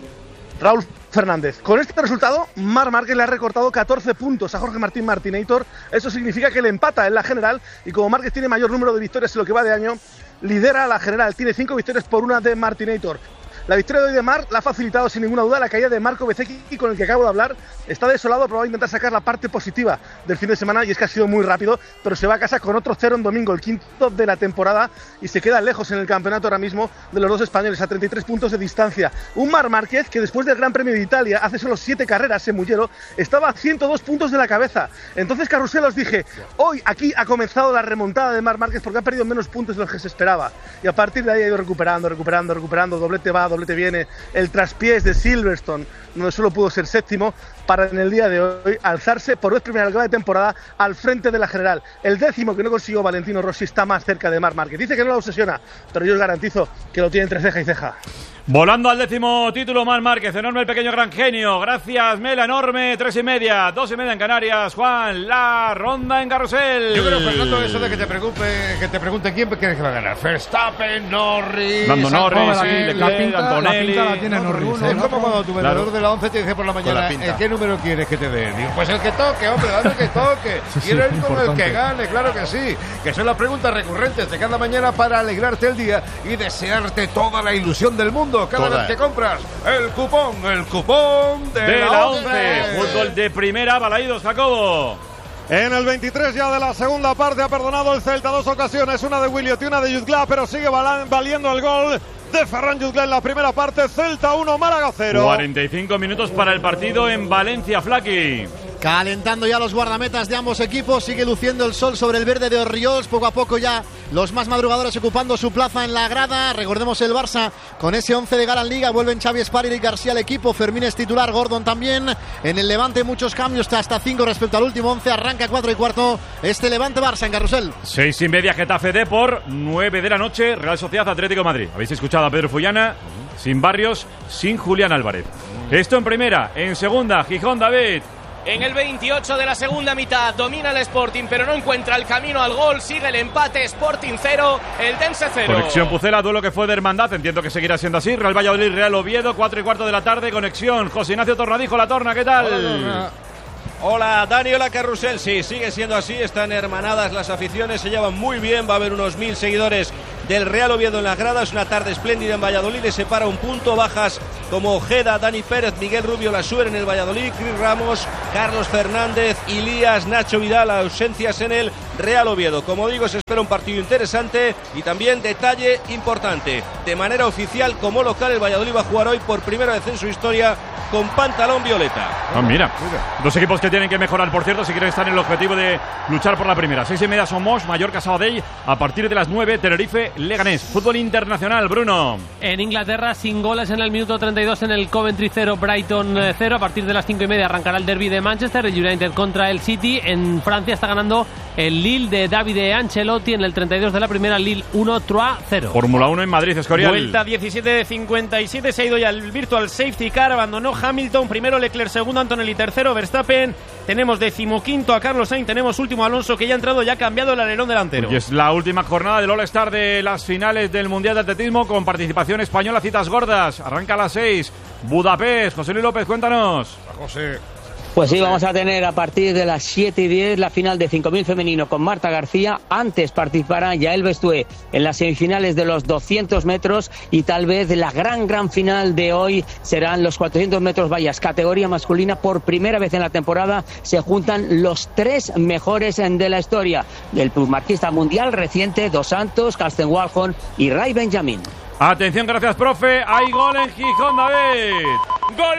Raúl Fernández. Con este resultado, Marc Márquez le ha recortado 14 puntos a Jorge Martín Martinator. Eso significa que le empata en la general y como Márquez tiene mayor número de victorias en lo que va de año, lidera la general. Tiene 5 victorias por una de Martinator. La victoria de hoy de Marc la ha facilitado sin ninguna duda la caída de Marco Bezzecchi, con el que acabo de hablar. Está desolado, pero va a intentar sacar la parte positiva del fin de semana, y es que ha sido muy rápido, pero se va a casa con otro 0 en domingo, el quinto de la temporada, y se queda lejos en el campeonato ahora mismo de los dos españoles, a 33 puntos de distancia. Un Marc Márquez que después del Gran Premio de Italia, hace solo 7 carreras en Mugello, estaba a 102 puntos de la cabeza. Entonces, Carrusel, os dije, hoy aquí ha comenzado la remontada de Marc Márquez porque ha perdido menos puntos de los que se esperaba, y a partir de ahí ha ido recuperando, doblete va, doblete viene, el traspiés de Silverstone, donde solo pudo ser séptimo, para en el día de hoy alzarse por vez primera de temporada al frente de la general. El décimo que no consiguió Valentino Rossi está más cerca de Marc Márquez. Dice que no lo obsesiona, pero yo os garantizo que lo tiene entre ceja y ceja. Volando al 10º título Marc Márquez, enorme el pequeño gran genio. Gracias, Mela, enorme. 3:30, 2:30 en Canarias. Juan, la ronda en Carrusel. Yo creo, Fernando, eso de que te pregunte quién crees que va a ganar. Verstappen, Norris, Lando Norris, Antonelli. La tiene Norris. Es como cuando tu vendedor de la 11 te dice por la mañana, ¿qué número quieres que te dé? Digo, pues el que toque, hombre, dame el que toque. Quiero ir con el que gane, claro que sí. Que son las preguntas recurrentes de cada mañana para alegrarte el día y desearte toda la ilusión del mundo. Cada vez que compras el cupón de la 11. Fútbol de primera, Balaídos, Jacobo. En el 23 ya de la segunda parte ha perdonado el Celta 2 ocasiones, una de Williot y una de Jutgla, pero sigue valiendo el gol de Ferran Jutgla en la primera parte. Celta 1, Málaga 0. 45 minutos para el partido en Valencia, Flaqui. Calentando ya los guardametas de ambos equipos, sigue luciendo el sol sobre el verde de Orriols, poco a poco ya los más madrugadores ocupando su plaza en la grada. Recordemos el Barça con ese 11 de gala en Liga. Vuelven Xavi Espar y García al equipo. Fermín es titular, Gordon también. En el Levante muchos cambios, hasta 5 respecto al último 11. Arranca 4:15 este Levante-Barça en Carrusel. 6:30 Getafe Depor, 9 de la noche Real Sociedad Atlético de Madrid. Habéis escuchado a Pedro Fullana, sin Barrios, sin Julián Álvarez. Esto en primera, en segunda, Gijón David. En el 28 de la segunda mitad domina el Sporting, pero no encuentra el camino al gol. Sigue el empate, Sporting 0, Eldense 0. Conexión Pucela, duelo que fue de hermandad. Entiendo que seguirá siendo así. Real Valladolid, Real Oviedo, 4:15 de la tarde. Conexión, José Ignacio Tornadijo, La Torna, ¿qué tal? Hola, hola Dani, hola Carrusel. Sí, sigue siendo así. Están hermanadas las aficiones, se llevan muy bien. Va a haber unos 1000 seguidores del Real Oviedo en las gradas. Una tarde espléndida en Valladolid. Le separa un punto. Bajas como Ojeda, Dani Pérez, Miguel Rubio, Lassuer en el Valladolid, Cris Ramos, Carlos Fernández, Ilías, Nacho Vidal. Ausencias en el Real Oviedo. Como digo, se espera un partido interesante y también detalle importante. De manera oficial, como local, el Valladolid va a jugar hoy por primera vez en su historia con pantalón violeta. Ah, mira, dos equipos que tienen que mejorar, por cierto, si quieren estar en el objetivo de luchar por la primera. 6:30 Somos, Mallorca, Sabadell. A partir de las 9, Tenerife, Leganés. Fútbol internacional, Bruno. En Inglaterra, sin goles en el minuto 32 en el Coventry 0, Brighton 0. A partir de las 5:30 arrancará el derbi de Manchester, el United contra el City. En Francia está ganando el Lille de Davide Ancelotti. En el 32 de la primera, Lille 1, Troyes 0. Fórmula 1 en Madrid, Escorial. Vuelta 17:57, se ha ido ya el Virtual Safety Car, abandonó Hamilton, primero Leclerc, segundo Antonelli, tercero Verstappen. Tenemos 15º a Carlos Sainz, tenemos último Alonso, que ya ha entrado, ya ha cambiado el alerón delantero. Y es la última jornada del All-Star de las finales del Mundial de Atletismo con participación española, citas gordas. Arranca a las 6, Budapest. José Luis López, cuéntanos. José. Pues sí, vamos a tener a partir de las 7:10 la final de 5000 femenino con Marta García. Antes participará Yael Bestué en las semifinales de los 200 metros y tal vez la gran final de hoy serán los 400 metros vallas, categoría masculina. Por primera vez en la temporada se juntan los 3 mejores de la historia del plusmarquista mundial reciente, Dos Santos, Karsten Walhon y Ray Benjamin. Atención, gracias, profe. Hay gol en Gijón, David. Gol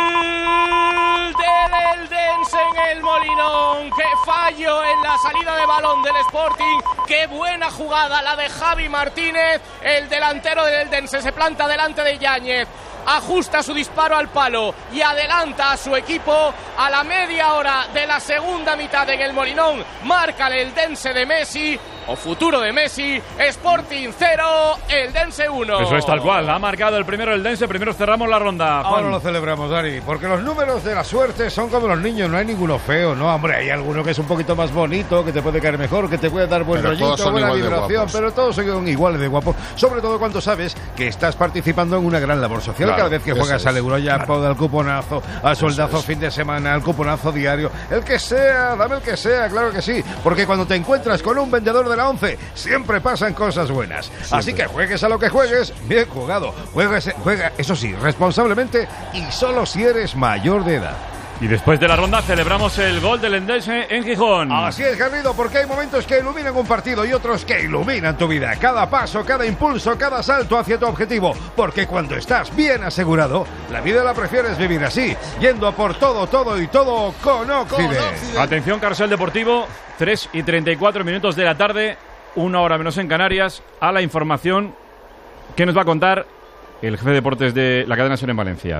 del Eldense en el Molinón. Qué fallo en la salida de balón del Sporting. Qué buena jugada la de Javi Martínez. El delantero del Eldense se planta delante de Yáñez. Ajusta su disparo al palo y adelanta a su equipo. A la media hora de la segunda mitad en el Molinón marca el Eldense de Messi, o futuro de Messi. Sporting 0, Eldense 1. Eso es tal cual, ha marcado el primero Eldense. Primero cerramos la ronda, Juan. Ahora lo celebramos, Dani, porque los números de la suerte son como los niños, no hay ninguno feo, no, hombre, hay alguno que es un poquito más bonito, que te puede caer mejor, que te puede dar buen rollito, buena vibración, pero todos son iguales de guapos, sobre todo cuando sabes que estás participando en una gran labor social. Cada vez que juegas al Eurojackpot, al cuponazo, al soldazo fin de semana, al cuponazo diario, el que sea, dame el que sea, claro que sí, porque cuando te encuentras con un vendedor de la 11 siempre pasan cosas buenas. Siempre. Así que juegues a lo que juegues, bien jugado. Juega, eso sí, responsablemente y solo si eres mayor de edad. Y después de la ronda celebramos el gol del Eldense en Gijón. Así es, Garrido, porque hay momentos que iluminan un partido y otros que iluminan tu vida. Cada paso, cada impulso, cada salto hacia tu objetivo. Porque cuando estás bien asegurado, la vida la prefieres vivir así, yendo por todo y todo con Ocide. Atención, Carrusel Deportivo, 3:34 de la tarde, 1 hora menos en Canarias, a la información que nos va a contar el jefe de deportes de la cadena SER en Valencia.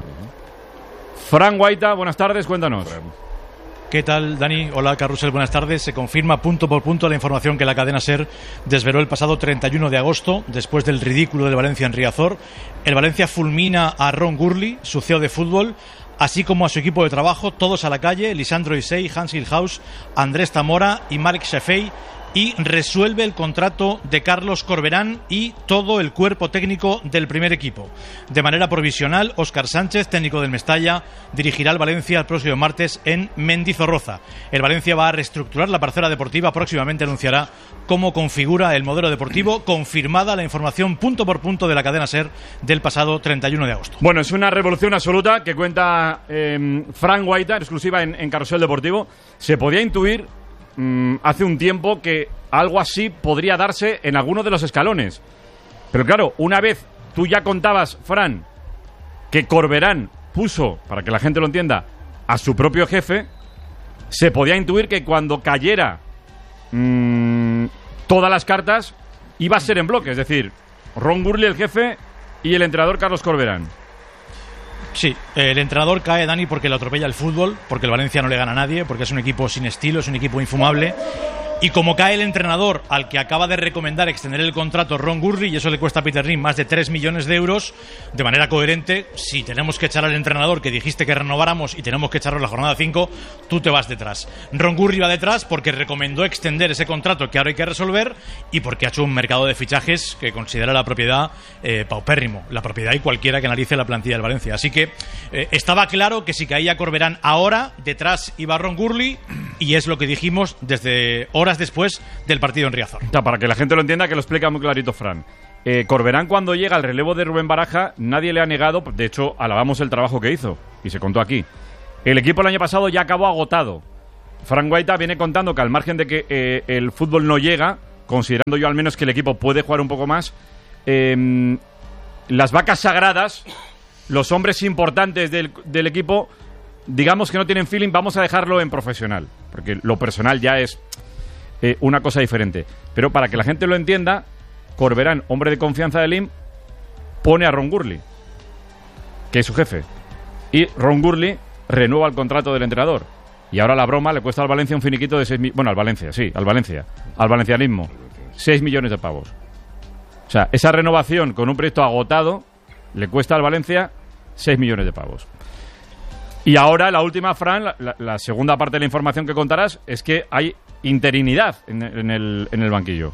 Fran Guaita, buenas tardes, cuéntanos. ¿Qué tal, Dani? Hola, Carrusel, buenas tardes. Se confirma punto por punto la información que la cadena SER desveló el pasado 31 de agosto, después del ridículo del Valencia en Riazor. El Valencia fulmina a Ron Gurley, su CEO de fútbol, así como a su equipo de trabajo, todos a la calle, Lisandro Isey, Hans Ilhaus, Andrés Zamora y Marc Shefei, y resuelve el contrato de Carlos Corberán y todo el cuerpo técnico del primer equipo. De manera provisional, Óscar Sánchez, técnico del Mestalla, dirigirá al Valencia el próximo martes en Mendizorroza. El Valencia va a reestructurar la parcela deportiva, próximamente anunciará cómo configura el modelo deportivo, confirmada la información punto por punto de la cadena SER del pasado 31 de agosto. Bueno, es una revolución absoluta que cuenta Fran Guaita, exclusiva en Carrusel Deportivo. Se podía intuir hace un tiempo que algo así podría darse en alguno de los escalones. Pero claro, una vez tú ya contabas, Fran, que Corberán puso, para que la gente lo entienda, a su propio jefe, se podía intuir que cuando cayera todas las cartas, y va a ser en bloque, es decir, Ron Gurley, el jefe, y el entrenador Carlos Corberán. Sí, el entrenador cae, Dani, porque le atropella el fútbol, porque el Valencia no le gana a nadie, porque es un equipo sin estilo, es un equipo infumable. Y como cae el entrenador al que acaba de recomendar extender el contrato Ron Gurley, y eso le cuesta a Peter Lim más de 3 millones de euros, de manera coherente, si tenemos que echar al entrenador que dijiste que renováramos y tenemos que echarlo en la jornada 5, tú te vas detrás. Ron Gurley va detrás porque recomendó extender ese contrato que ahora hay que resolver y porque ha hecho un mercado de fichajes que considera la propiedad paupérrimo, la propiedad y cualquiera que analice la plantilla del Valencia. Así que estaba claro que si caía Corberán ahora, detrás iba Ron Gurley, y es lo que dijimos desde horas después del partido en Riazor. O sea, para que la gente lo entienda, que lo explica muy clarito Fran. Corberán, cuando llega al relevo de Rubén Baraja, nadie le ha negado, de hecho alabamos el trabajo que hizo y se contó aquí. El equipo el año pasado ya acabó agotado. Fran Guaita viene contando que al margen de que el fútbol no llega, considerando yo al menos que el equipo puede jugar un poco más, las vacas sagradas, los hombres importantes del equipo, digamos que no tienen feeling, vamos a dejarlo en profesional, porque lo personal ya es una cosa diferente. Pero para que la gente lo entienda, Corberán, hombre de confianza de Lim, pone a Ron Gurley, que es su jefe, y Ron Gurley renueva el contrato del entrenador. Y ahora la broma le cuesta al Valencia un finiquito de 6 millones. Bueno, al Valencia, sí, al valencianismo, 6 millones de pavos. O sea, esa renovación con un proyecto agotado le cuesta al Valencia 6 millones de pavos. Y ahora la última, Fran, la segunda parte de la información que contarás es que hay interinidad en el banquillo.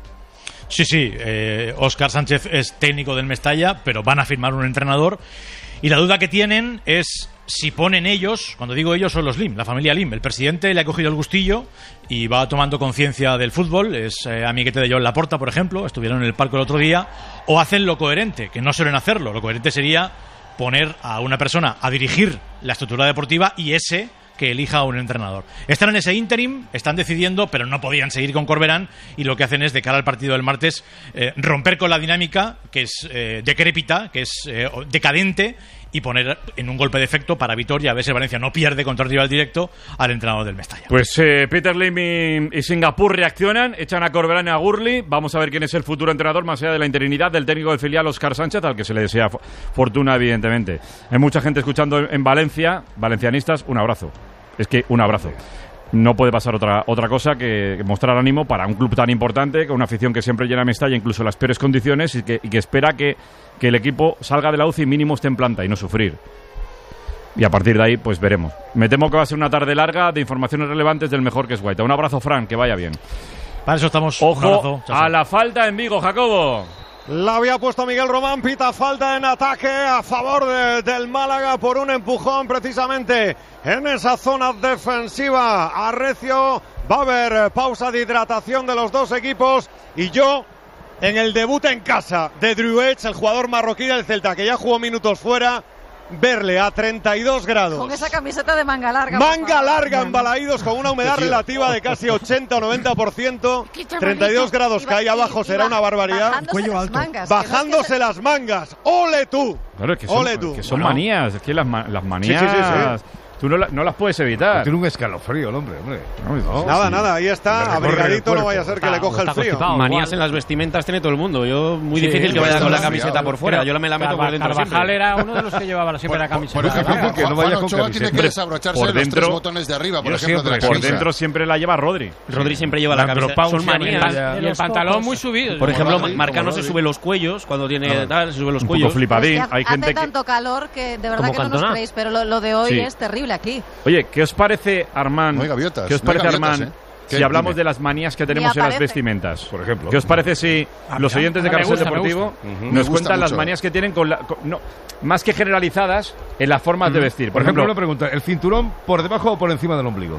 Sí, Óscar Sánchez es técnico del Mestalla, pero van a firmar un entrenador, y la duda que tienen es si ponen ellos, cuando digo ellos son los Lim, la familia Lim. El presidente le ha cogido el gustillo y va tomando conciencia del fútbol, es amiguete de Joan Laporta, por ejemplo, estuvieron en el palco el otro día, o hacen lo coherente, que no suelen hacerlo. Lo coherente sería poner a una persona a dirigir la estructura deportiva y ese que elija a un entrenador. Están en ese ínterim, están decidiendo, pero no podían seguir con Corberán, y lo que hacen es, de cara al partido del martes, romper con la dinámica que es decrépita, que es decadente, y poner en un golpe de efecto para Vitoria, a ver si Valencia no pierde contra el rival directo, al entrenador del Mestalla. Pues Peter Lim y Singapur reaccionan, echan a Corberán y a Gurley. Vamos a ver quién es el futuro entrenador, más allá de la interinidad del técnico del filial Óscar Sánchez, al que se le desea fortuna, evidentemente. Hay mucha gente escuchando en Valencia, valencianistas, un abrazo. Es que un abrazo. No puede pasar otra cosa que mostrar ánimo para un club tan importante, con una afición que siempre llena Mestalla, incluso en las peores condiciones, y que espera que el equipo salga de la UCI y mínimo esté en planta y no sufrir. Y a partir de ahí, pues veremos. Me temo que va a ser una tarde larga de informaciones relevantes del mejor, que es Guaita. Un abrazo, Fran, que vaya bien. Para eso estamos. Ojo a la falta en Vigo, Jacobo. La había puesto Miguel Román, pita falta en ataque a favor del Málaga por un empujón precisamente en esa zona defensiva. Arrecio, va a haber pausa de hidratación de los dos equipos, y yo, en el debut en casa de Druets, el jugador marroquí del Celta, que ya jugó minutos fuera, verle a 32 grados. Con esa camiseta de manga larga. Manga larga en Balaídos, con una humedad relativa de casi 80 o 90%. 32 grados que hay abajo será una barbaridad. Cuello alto. Bajándose las mangas. ¡Ole tú! Claro, es que ¡Ole tú! Que son manías. Es que las manías... Sí. Tú no las puedes evitar. Tiene un escalofrío el hombre. Nada, ahí está, abrigadito, no vaya a ser que le coja el frío. Manías en las vestimentas tiene todo el mundo. Yo, muy difícil que vaya con la camiseta por fuera. Yo me la meto por dentro. Carvajal era uno de los que llevaba siempre la camiseta. Por ejemplo, que no vaya con camiseta. Tiene que desabrocharse los 3 botones de arriba, por ejemplo. Por dentro siempre la lleva Rodri. Rodri siempre lleva la camiseta. Son manías. Y el pantalón muy subido. Por ejemplo, Marcano se sube los cuellos cuando tiene tal, se sube los cuellos. Un poco flipadín. Hay gente hace tanto calor que de verdad que no nos creéis, pero lo de hoy es terrible aquí. Oye, ¿qué os parece, Armand? ¿Qué os parece, Armand, si hablamos de las manías que tenemos en las vestimentas? Por ejemplo. ¿Qué os parece si los oyentes de Carrusel Deportivo nos cuentan las manías que tienen más que generalizadas en las formas de vestir? Por ejemplo, una pregunta: ¿el cinturón por debajo o por encima del ombligo?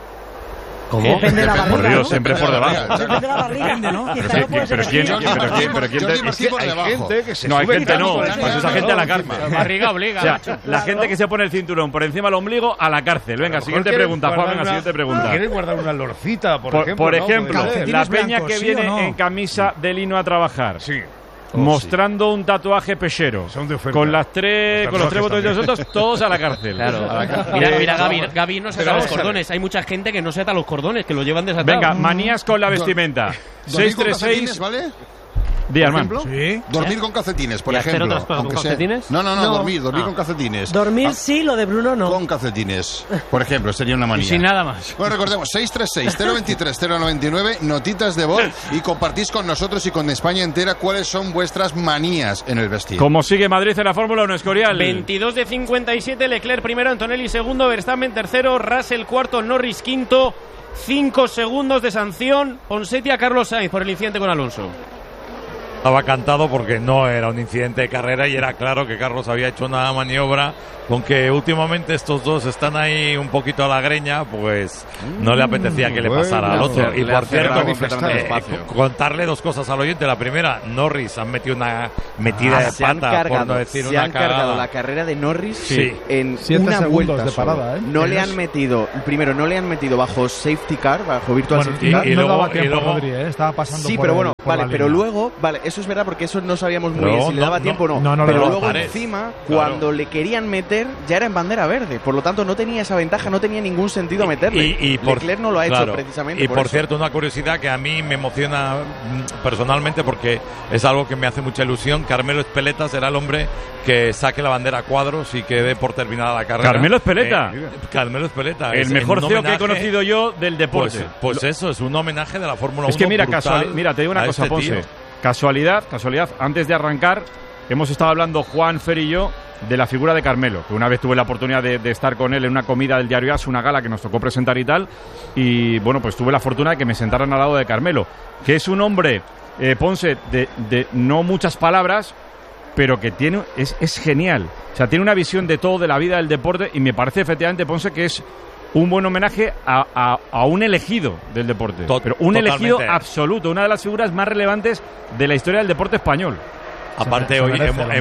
¿Cómo? Depende de la barriga, por Dios, ¿no? siempre por debajo. Depende de la barriga. Depende, ¿no? Quizá no puede ser Pero quién, hay gente que se no, hay sube gente no, quitando pues esa gente a la cárcel. La barriga obliga. O sea, la gente que se pone el cinturón por encima del ombligo, a la cárcel. Venga, siguiente pregunta, Juan, venga, siguiente pregunta. ¿Quieren guardar una lorcita, por ejemplo? Por ejemplo, ¿no? la peña que viene en camisa de lino a trabajar. Sí. mostrando un tatuaje pechero. Con los tres botones de nosotros, todos a la cárcel. Claro. Mira, Gaby no se ata los cordones. Hay mucha gente que no se ata los cordones, que lo llevan desatados. Venga, manías con la vestimenta. 636, ¿vale? ¿Sí? Dormir con calcetines, por ejemplo. ¿Con calcetines? No, dormir con calcetines. Dormir sí, lo de Bruno no. Con calcetines, por ejemplo, sería una manía. Y sin nada más. Bueno, recordemos, 636-023-099, notitas de voz y compartís con nosotros y con España entera cuáles son vuestras manías en el vestir. ¿Cómo sigue Madrid en la Fórmula 1, Escorial? 22 de 57, Leclerc primero, Antonelli segundo, Verstappen tercero, Russell cuarto, Norris quinto, 5 segundos de sanción, Ponseti a Carlos Sainz por el incidente con Alonso. Estaba cantado porque no era un incidente de carrera y era claro que Carlos había hecho una maniobra, con que últimamente estos dos están ahí un poquito a la greña, pues no le apetecía que le pasara al otro. Y por cierto, contarle dos cosas al oyente. La primera, Norris han metido una metida de pata, por no decir una cagada. Se han cargado la carrera de Norris en 7 una segundos vuelta de parada, No le han metido, primero no le han metido bajo safety car, bajo virtual safety car. Y no daba tiempo, Rodri, estaba pasando sí, por pero bueno, vale, pero luego, eso es verdad porque eso no sabíamos muy bien si le daba tiempo o no. Pero luego encima, cuando le querían meter, ya era en bandera verde. Por lo tanto, no tenía esa ventaja, no tenía ningún sentido meterle. Leclerc no lo ha hecho precisamente. Y por cierto, una curiosidad que a mí me emociona personalmente porque es algo que me hace mucha ilusión. Carmelo Ezpeleta será el hombre que saque la bandera a cuadros y que dé por terminada la carrera. ¿Carmelo Ezpeleta? Carmelo Ezpeleta. El mejor CEO que he conocido yo del deporte. Pues eso, es un homenaje de la Fórmula 1. Es que mira, te digo una cosa, Ponce. Casualidad, antes de arrancar, hemos estado hablando Juan, Fer y yo de la figura de Carmelo, que una vez tuve la oportunidad de estar con él en una comida del diario AS, una gala que nos tocó presentar y tal, y bueno, pues tuve la fortuna de que me sentaran al lado de Carmelo, que es un hombre, Ponce, de no muchas palabras, pero que es genial. O sea, tiene una visión de todo, de la vida del deporte, y me parece efectivamente, Ponce, que es un buen homenaje a un elegido del deporte. Pero un elegido absoluto, una de las figuras más relevantes de la historia del deporte español. Aparte, hoy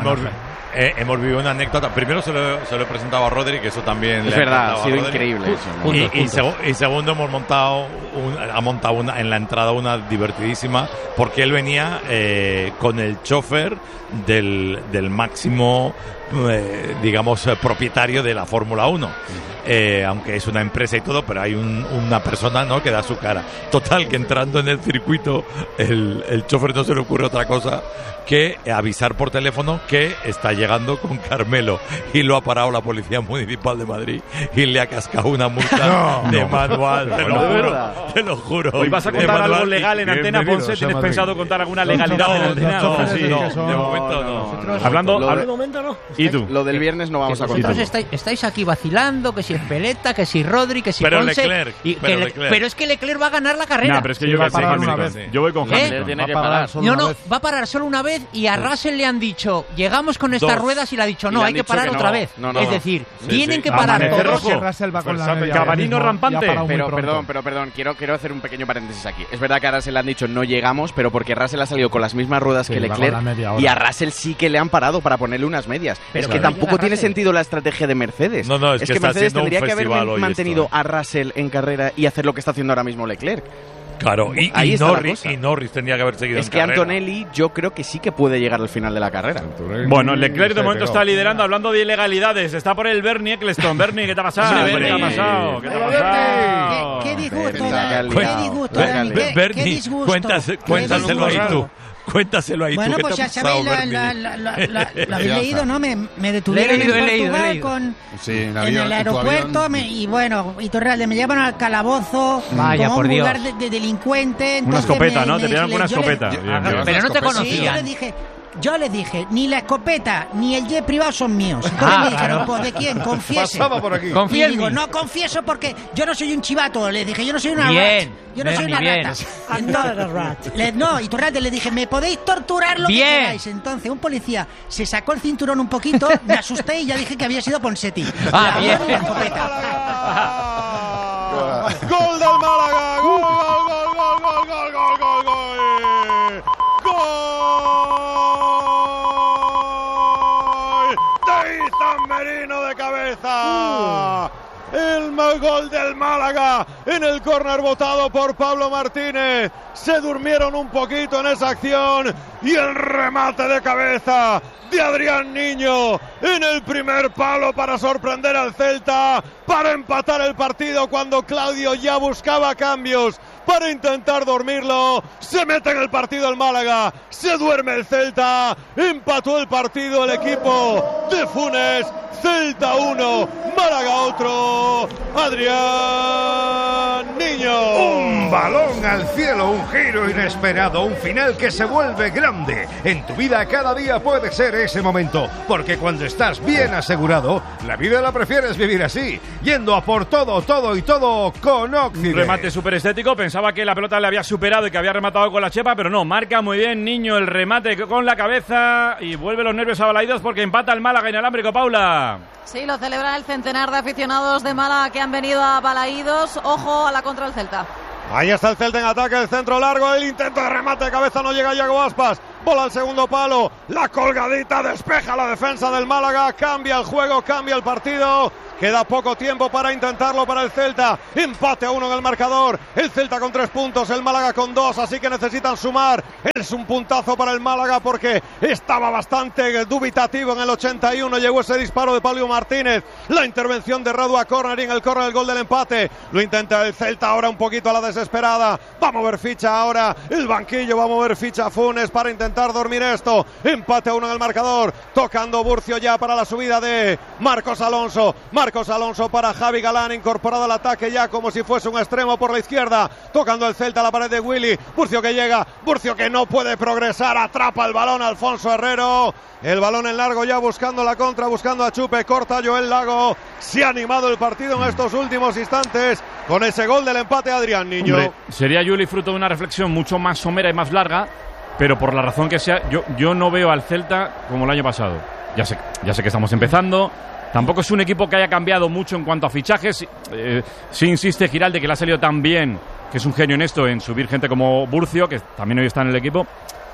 hemos vivido una anécdota. Primero se lo he presentado a Rodri, que eso también es verdad, ha sido increíble eso. Y segundo, ha montado en la entrada una divertidísima, porque él venía con el chofer del máximo, digamos, propietario de la Fórmula 1. Aunque es una empresa y todo, pero hay una persona, ¿no?, que da su cara. Total, que entrando en el circuito, el chofer no se le ocurre otra cosa que avisar por teléfono que está llegando con Carmelo, y lo ha parado la Policía Municipal de Madrid y le ha cascado una multa de manual. Te lo juro. Hoy vas a contar algo legal en antena, Ponce. ¿Tienes pensado contar alguna legalidad en antena? No, de momento no. Hablando, ¿y tú? Lo del viernes no vamos a contar. Estáis aquí vacilando, que si Espeleta, que si Rodri, que si Ponce. Pero es que Leclerc va a ganar la carrera. No, pero es que yo voy con Hamilton. Tiene que parar. Va a parar solo una vez, y a Russell le han dicho, llegamos con estas ruedas, y le ha dicho, no, hay que parar otra vez. Es decir, tienen que parar todos. Cabanino rampante. Pero perdón, quiero hacer un pequeño paréntesis aquí. Es verdad que a Russell le han dicho no llegamos, pero porque Russell ha salido con las mismas ruedas que Leclerc, y a Russell sí que le han parado para ponerle unas medias. Es que tampoco tiene sentido la estrategia de Mercedes. No, es que Mercedes tendría que haber mantenido a Russell en carrera y hacer lo que está haciendo ahora mismo Leclerc. Claro, y Norris tendría que haber seguido en carrera. Es que Antonelli yo creo que sí que puede llegar al final de la carrera. Bueno, Leclerc de momento está liderando, hablando de ilegalidades. Está por el Bernie Eccleston. Bernie, ¿qué te ha pasado? ¿Qué te ha pasado? ¿Qué disgusto, Dani? ¿Qué disgusto? Cuéntaselo ahí tú. Cuéntaselo ahí. Bueno, pues ya sabéis, lo habéis leído, ¿no? Me detuvieron en Portugal en el aeropuerto y bueno, Iturralde, me llevan al calabozo como un lugar de delincuente. Una escopeta, ¿no? Te pidieron una escopeta. Pero no te conocía. Yo les dije, ni la escopeta ni el jet privado son míos. Entonces me dijeron, pues ¿de quién? Confiese. Pasaba por aquí. Y digo, no confieso porque yo no soy un chivato. Les dije, yo no soy una rat. Yo no soy una rata. No, y Iturralde le dije, me podéis torturar lo que queráis. Entonces un policía se sacó el cinturón un poquito, me asusté y ya dije que había sido Ponseti. Bien. La escopeta. ¡Gol del Málaga! ¡Gol! Merino de cabeza. El gol del Málaga en el córner votado por Pablo Martínez. se durmieron un poquito en esa acción y el remate de cabeza de Adrián Niño en el primer palo para sorprender al Celta, para empatar el partido cuando Claudio ya buscaba cambios para intentar dormirlo. Se mete en el partido el Málaga, se duerme el Celta, empató el partido el equipo de Funes. Celta 1, Málaga otro, Adrián Niño. Un balón al cielo, un giro inesperado, un final que se vuelve grande. En tu vida cada día puede ser ese momento, porque cuando estás bien asegurado, la vida la prefieres vivir así, yendo a por todo, todo y todo con Occident. Remate súper estético, pensaba que la pelota le había superado y que había rematado con la chepa, pero no, marca muy bien Niño el remate con la cabeza y vuelve los nervios a Balaidos porque empata el Málaga inalámbrico, Paula. Sí, lo celebra el centenar de aficionados de Málaga que han venido a Balaídos. Ojo a la contra del Celta. Ahí está el Celta en ataque, el centro largo, el intento de remate de cabeza, no llega Iago Aspas. Bola al segundo palo, la colgadita despeja la defensa del Málaga, cambia el juego, cambia el partido. Queda poco tiempo para intentarlo para el Celta. Empate a 1 en el marcador. El Celta con 3 puntos, el Málaga con 2, así que necesitan sumar. Es un puntazo para el Málaga porque estaba bastante dubitativo en el 81. Llegó ese disparo de Pablo Martínez. La intervención de Radu a córner y en el córner el gol del empate. Lo intenta el Celta ahora un poquito a la desesperada. Va a mover ficha ahora el banquillo, va a mover ficha Funes para intentar dormir esto. Empate a 1 en el marcador. Tocando Burcio ya para la subida de Marcos Alonso. Marcos Alonso para Javi Galán, incorporado al ataque ya como si fuese un extremo por la izquierda, tocando el Celta a la pared de Willy. Burcio que llega, Burcio que no puede progresar, atrapa el balón Alfonso Herrero, el balón en largo ya buscando la contra, buscando a Chupe, corta Joel Lago. Se ha animado el partido en estos últimos instantes con ese gol del empate Adrián Niño. Hombre, sería Juli fruto de una reflexión mucho más somera y más larga, pero por la razón que sea, yo no veo al Celta como el año pasado. Ya sé que estamos empezando. Tampoco es un equipo que haya cambiado mucho en cuanto a fichajes. Sí insiste Giralde, que le ha salido tan bien, que es un genio en esto, en subir gente como Burcio, que también hoy está en el equipo.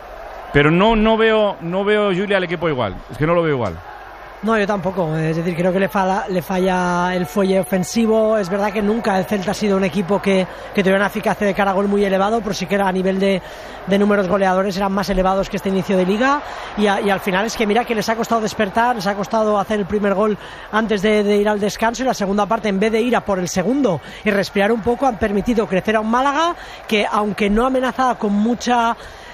Pero no veo Julia al equipo igual. Es que no lo veo igual. No, yo tampoco. Es decir, creo que le falla el fuelle ofensivo. Es verdad que nunca el Celta ha sido un equipo que tuviera una eficacia de cara a gol muy elevado, pero sí que era a nivel de números goleadores eran más elevados que este inicio de liga. Y al final es que mira que les ha costado despertar, les ha costado hacer el primer gol antes de ir al descanso, y la segunda parte, en vez de ir a por el segundo y respirar un poco, han permitido crecer a un Málaga que, aunque no amenazaba con mucha...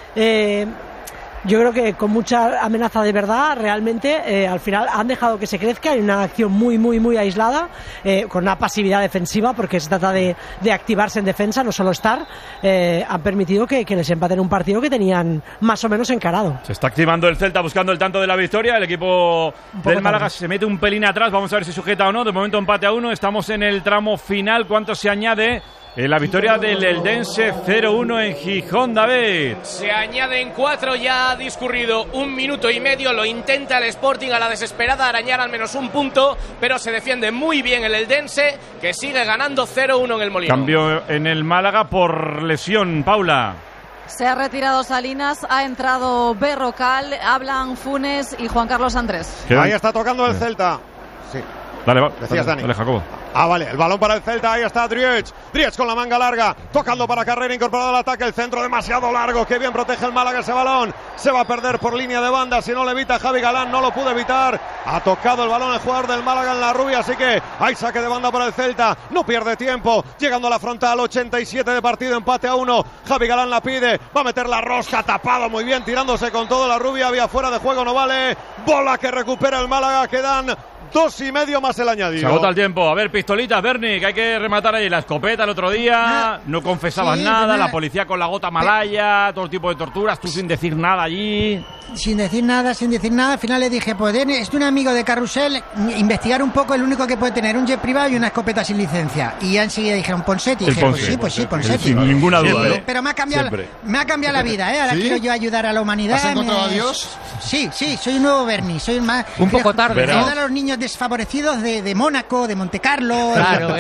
yo creo que con mucha amenaza de verdad, realmente al final han dejado que se crezca en una acción muy aislada, con una pasividad defensiva, porque se trata de activarse en defensa, no solo estar. Han permitido que les empaten un partido que tenían más o menos encarado. Se está activando el Celta buscando el tanto de la victoria. El equipo del Málaga se mete un pelín atrás, vamos a ver si sujeta o no. De momento empate a 1, estamos en el tramo final. ¿Cuánto se añade? En la victoria del Eldense 0-1 en Gijón, David. Se añaden 4, ya ha discurrido 1 minuto y medio. Lo intenta el Sporting a la desesperada arañar al menos un punto, pero se defiende muy bien el Eldense, que sigue ganando 0-1 en el Molino. Cambio en el Málaga por lesión, Paula. Se ha retirado Salinas, ha entrado Berrocal, hablan Funes y Juan Carlos Andrés. Ahí está tocando el Celta. Sí. Dale, decías, Dani. Dale, Jacobo. Vale, el balón para el Celta, ahí está Driech con la manga larga, tocando para Carrera, incorporado al ataque, el centro demasiado largo, que bien protege el Málaga ese balón, se va a perder por línea de banda, si no le evita Javi Galán, no lo pudo evitar, ha tocado el balón el jugador del Málaga en la rubia, así que hay saque de banda para el Celta, no pierde tiempo, llegando a la frontal, 87 de partido, empate a 1, Javi Galán la pide, va a meter la rosca, tapado muy bien, tirándose con todo la rubia, había fuera de juego, no vale, bola que recupera el Málaga, quedan 2,5 más el añadido. Se agota el tiempo. A ver, pistolitas, Berni, que hay que rematar ahí. La escopeta el otro día, no confesabas nada, la policía con la gota malaya, todo tipo de torturas, tú sin decir nada allí. Sin decir nada, al final le dije, pues es de un amigo de Carrusel, investigar un poco, el único que puede tener un jet privado y una escopeta sin licencia. Y ya enseguida dijeron, Ponseti. Y dije, pues sí, Ponseti. Sin ninguna duda, Pero me ha cambiado la vida, Ahora quiero yo ayudar a la humanidad. ¿Has encontrado a Dios? Sí, soy un nuevo Berni, soy más... Un poco tarde, ayudar a los niños desfavorecidos de Mónaco, de Monte Carlo. Claro,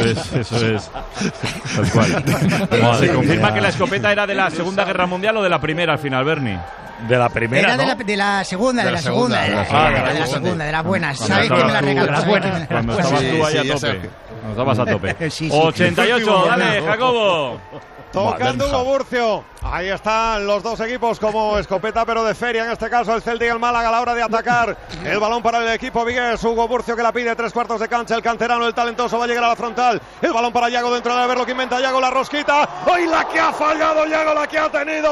eso es. Tal cual. Se confirma que la escopeta era de la Segunda Guerra Mundial o de la Primera al final, Berni. De la primera, era ¿no? de la segunda, de las buenas. ¿Sabéis que me la regaló? Las buenas. Cuando estabas tú ahí a tope. Cuando estabas a tope. 88, dale, Jacobo. Tocando Hugo Burcio. Ahí están los dos equipos como escopeta pero de feria, en este caso el Celta y el Málaga a la hora de atacar. El balón para el equipo vigués. Hugo Burcio que la pide 3/4 de cancha. El canterano, el talentoso va a llegar a la frontal. El balón para Yago dentro de ver lo que inventa Yago, la rosquita. ¡Ay, la que ha fallado Yago, la que ha tenido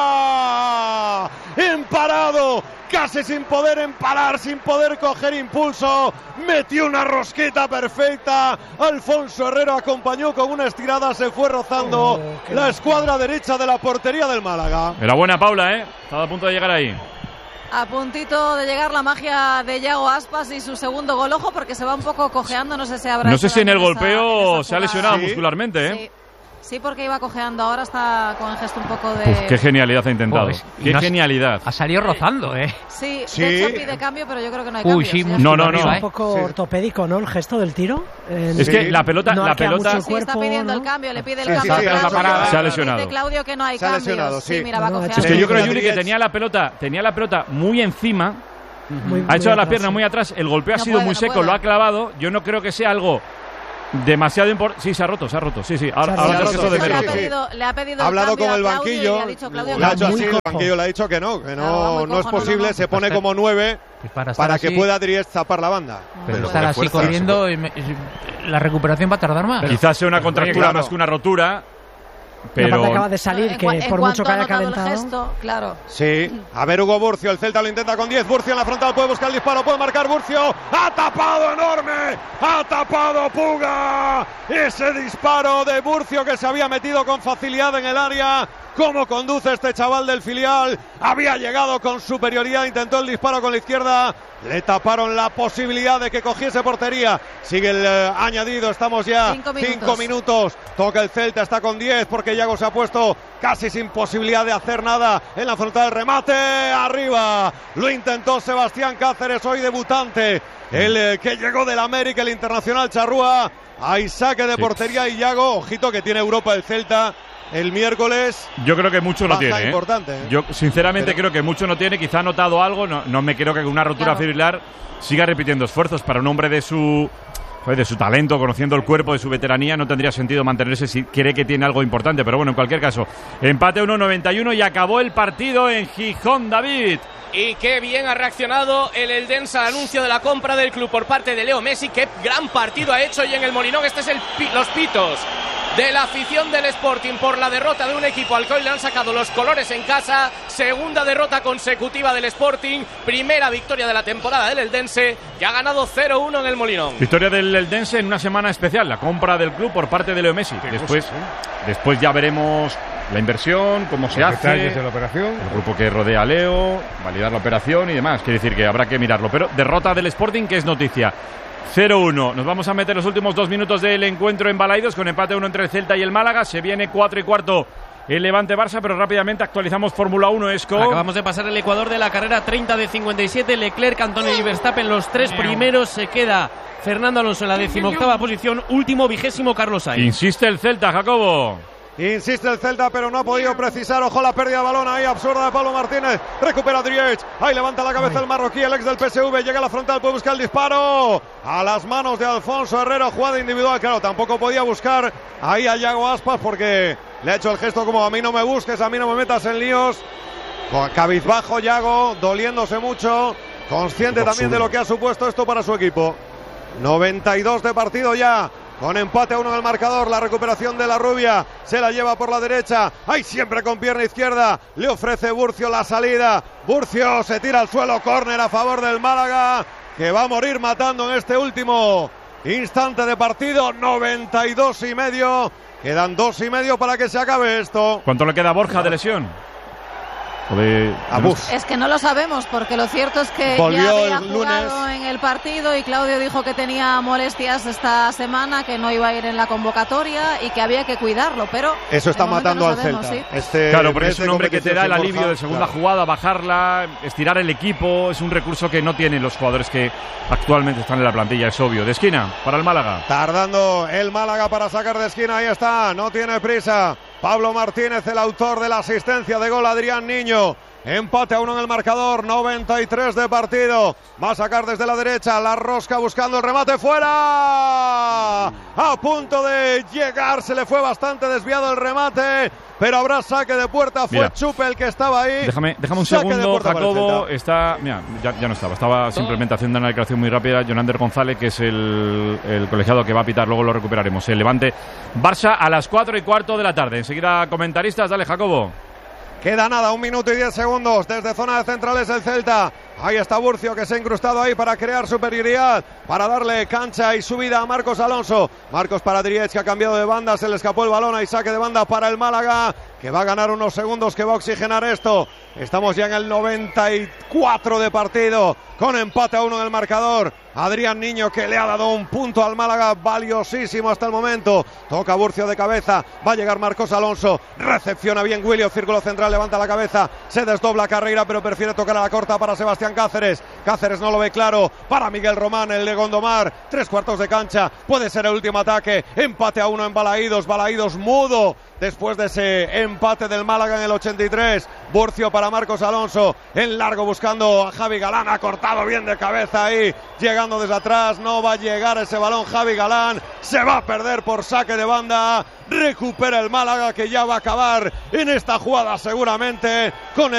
fuera! Imparado. Casi sin poder emparar, sin poder coger impulso, metió una rosqueta perfecta. Alfonso Herrero acompañó con una estirada, se fue rozando la escuadra derecha de la portería del Málaga. Enhorabuena, Paula, estaba a punto de llegar ahí. A puntito de llegar la magia de Yago Aspas y su segundo gol, ojo, porque se va un poco cojeando, no sé si habrá... No sé si en el golpeo se ha lesionado muscularmente, Sí. Sí, porque iba cojeando, ahora está con el gesto un poco de... Uf, qué genialidad ha intentado. Qué genialidad. Ha salido rozando, Sí, de hecho pide cambio, pero yo creo que no hay cambio. Sí, no. Es un poco ortopédico, ¿no? El gesto del tiro. Es que la pelota... Sí, está pidiendo el cambio, le pide el cambio. Se ha lesionado. Dice Claudio que no hay cambios. Sí, mira, va cojeando. Es que yo creo, Yuri, que tenía la pelota muy encima. Ha echado la pierna muy atrás. El golpeo ha sido muy seco, lo ha clavado. Yo no creo que sea algo... demasiado importante. Sí, se ha roto. Sí. Ahora le ha pedido ha hablado con el banquillo. Le ha dicho Claudio, le ha hecho así, el banquillo le ha dicho que no es posible. No. Se pone como 9 para que pueda Dries tapar la banda. Pero estar así corriendo, la recuperación va a tardar más. Quizás sea una contractura más que una rotura. Pero acaba de salir, que por mucho que haya calentado. El gesto, claro. Sí, a ver Hugo Burcio, el Celta lo intenta con 10. Burcio en la frontal, puede buscar el disparo, puede marcar Burcio. ¡Ha tapado enorme! ¡Ha tapado Puga! Ese disparo de Burcio que se había metido con facilidad en el área. ¿Cómo conduce este chaval del filial? Había llegado con superioridad, intentó el disparo con la izquierda. Le taparon la posibilidad de que cogiese portería. Sigue el añadido, estamos ya 5 minutos. Toca el Celta, está con 10 porque Yago se ha puesto casi sin posibilidad de hacer nada en la frontal del remate. Arriba, lo intentó Sebastián Cáceres, hoy debutante. El que llegó del América, el internacional charrúa. Hay saque de portería y Yago, ojito que tiene Europa el Celta. El miércoles. Yo creo que mucho no tiene. Importante, Yo sinceramente creo que mucho no tiene. Quizá ha notado algo. No me creo que con una rotura fibrilar siga repitiendo esfuerzos. Para un hombre de su talento, conociendo el cuerpo, de su veteranía, no tendría sentido mantenerse si cree que tiene algo importante. Pero bueno, en cualquier caso, empate 1-91 y acabó el partido en Gijón, David. Y qué bien ha reaccionado el Eldense al anuncio de la compra del club por parte de Leo Messi. Qué gran partido ha hecho y en el Molinón. Este es los pitos de la afición del Sporting por la derrota de un equipo al que hoy le han sacado los colores en casa. Segunda derrota consecutiva del Sporting, primera victoria de la temporada del Eldense, que ha ganado 0-1 en el Molinón. Victoria del Eldense en una semana especial, la compra del club por parte de Leo Messi. Después ya veremos la inversión, cómo se hace, detalles de la operación, el grupo que rodea a Leo, validar la operación y demás. Quiere decir que habrá que mirarlo. Pero derrota del Sporting, que es noticia. 0-1. Nos vamos a meter los últimos 2 minutos del encuentro en Balaidos con empate 1 entre el Celta y el Málaga. Se viene 4:15 el Levante-Barça, pero rápidamente actualizamos Fórmula 1. Acabamos de pasar el Ecuador de la carrera 30 de 57. Leclerc, Antonio y Verstappen, los 3 primeros. Se queda Fernando Alonso en la 18ª posición. Último, 20º, Carlos Sainz. Insiste el Celta, Jacobo. Insiste el Celta, pero no ha podido precisar. Ojo la pérdida de balón ahí, absurda de Pablo Martínez. Recupera Driech. Ahí levanta la cabeza el marroquí, el ex del PSV. Llega a la frontal, puede buscar el disparo. A las manos de Alfonso Herrero, jugada individual. Claro, tampoco podía buscar ahí a Yago Aspas porque le ha hecho el gesto como: a mí no me busques, a mí no me metas en líos. Cabizbajo Yago, doliéndose mucho. Consciente también de lo que ha supuesto esto para su equipo. 92 de partido ya. Con empate a 1 en el marcador, la recuperación de la rubia, se la lleva por la derecha, ahí siempre con pierna izquierda, le ofrece Burcio la salida, Burcio se tira al suelo, córner a favor del Málaga, que va a morir matando en este último instante de partido. 92,5, quedan 2,5 para que se acabe esto. ¿Cuánto le queda a Borja de lesión? Es que no lo sabemos, porque lo cierto es que volvió ya había el jugado lunes en el partido y Claudio dijo que tenía molestias esta semana, que no iba a ir en la convocatoria y que había que cuidarlo, pero eso está matando no al sabemos, Celta. ¿sí? Claro, porque es un hombre que te da el alivio de segunda jugada, bajarla, estirar el equipo. Es un recurso que no tienen los jugadores que actualmente están en la plantilla, es obvio. De esquina para el Málaga. Tardando el Málaga para sacar de esquina, ahí está, no tiene prisa. Pablo Martínez, el autor de la asistencia de gol, Adrián Niño. Empate a 1 en el marcador, 93 de partido. Va a sacar desde la derecha, la rosca buscando el remate fuera. A punto de llegar, se le fue bastante desviado el remate, pero habrá saque de puerta. Fue Mira, Chupe el que estaba ahí. Déjame un segundo, Jacobo. Está, mira, ya no estaba simplemente haciendo una declaración muy rápida. Jonander González, que es el colegiado que va a pitar, luego lo recuperaremos. El Levante Barça a las 4:15 de la tarde. Enseguida comentaristas, dale, Jacobo. Queda nada, 1 minuto y 10 segundos desde zona de centrales el Celta. Ahí está Burcio, que se ha incrustado ahí para crear superioridad, para darle cancha y subida a Marcos Alonso. Marcos para Driech, que ha cambiado de banda, se le escapó el balón, hay saque de banda para el Málaga, que va a ganar unos segundos, que va a oxigenar esto. Estamos ya en el 94 de partido, con empate a 1 en el marcador. Adrián Niño, que le ha dado un punto al Málaga valiosísimo hasta el momento. Toca Burcio de cabeza, va a llegar Marcos Alonso, recepciona bien William, círculo central, levanta la cabeza, se desdobla Carreira, pero prefiere tocar a la corta para Sebastián Cáceres. Cáceres no lo ve claro, para Miguel Román, el de Gondomar, 3/4 de cancha, puede ser el último ataque. Empate a 1 en Balaídos, Balaídos mudo después de ese empate del Málaga en el 83. Burcio para Marcos Alonso, en largo buscando a Javi Galán, ha cortado bien de cabeza ahí, llegando desde atrás, no va a llegar ese balón Javi Galán, se va a perder por saque de banda. Recupera el Málaga, que ya va a acabar en esta jugada seguramente con el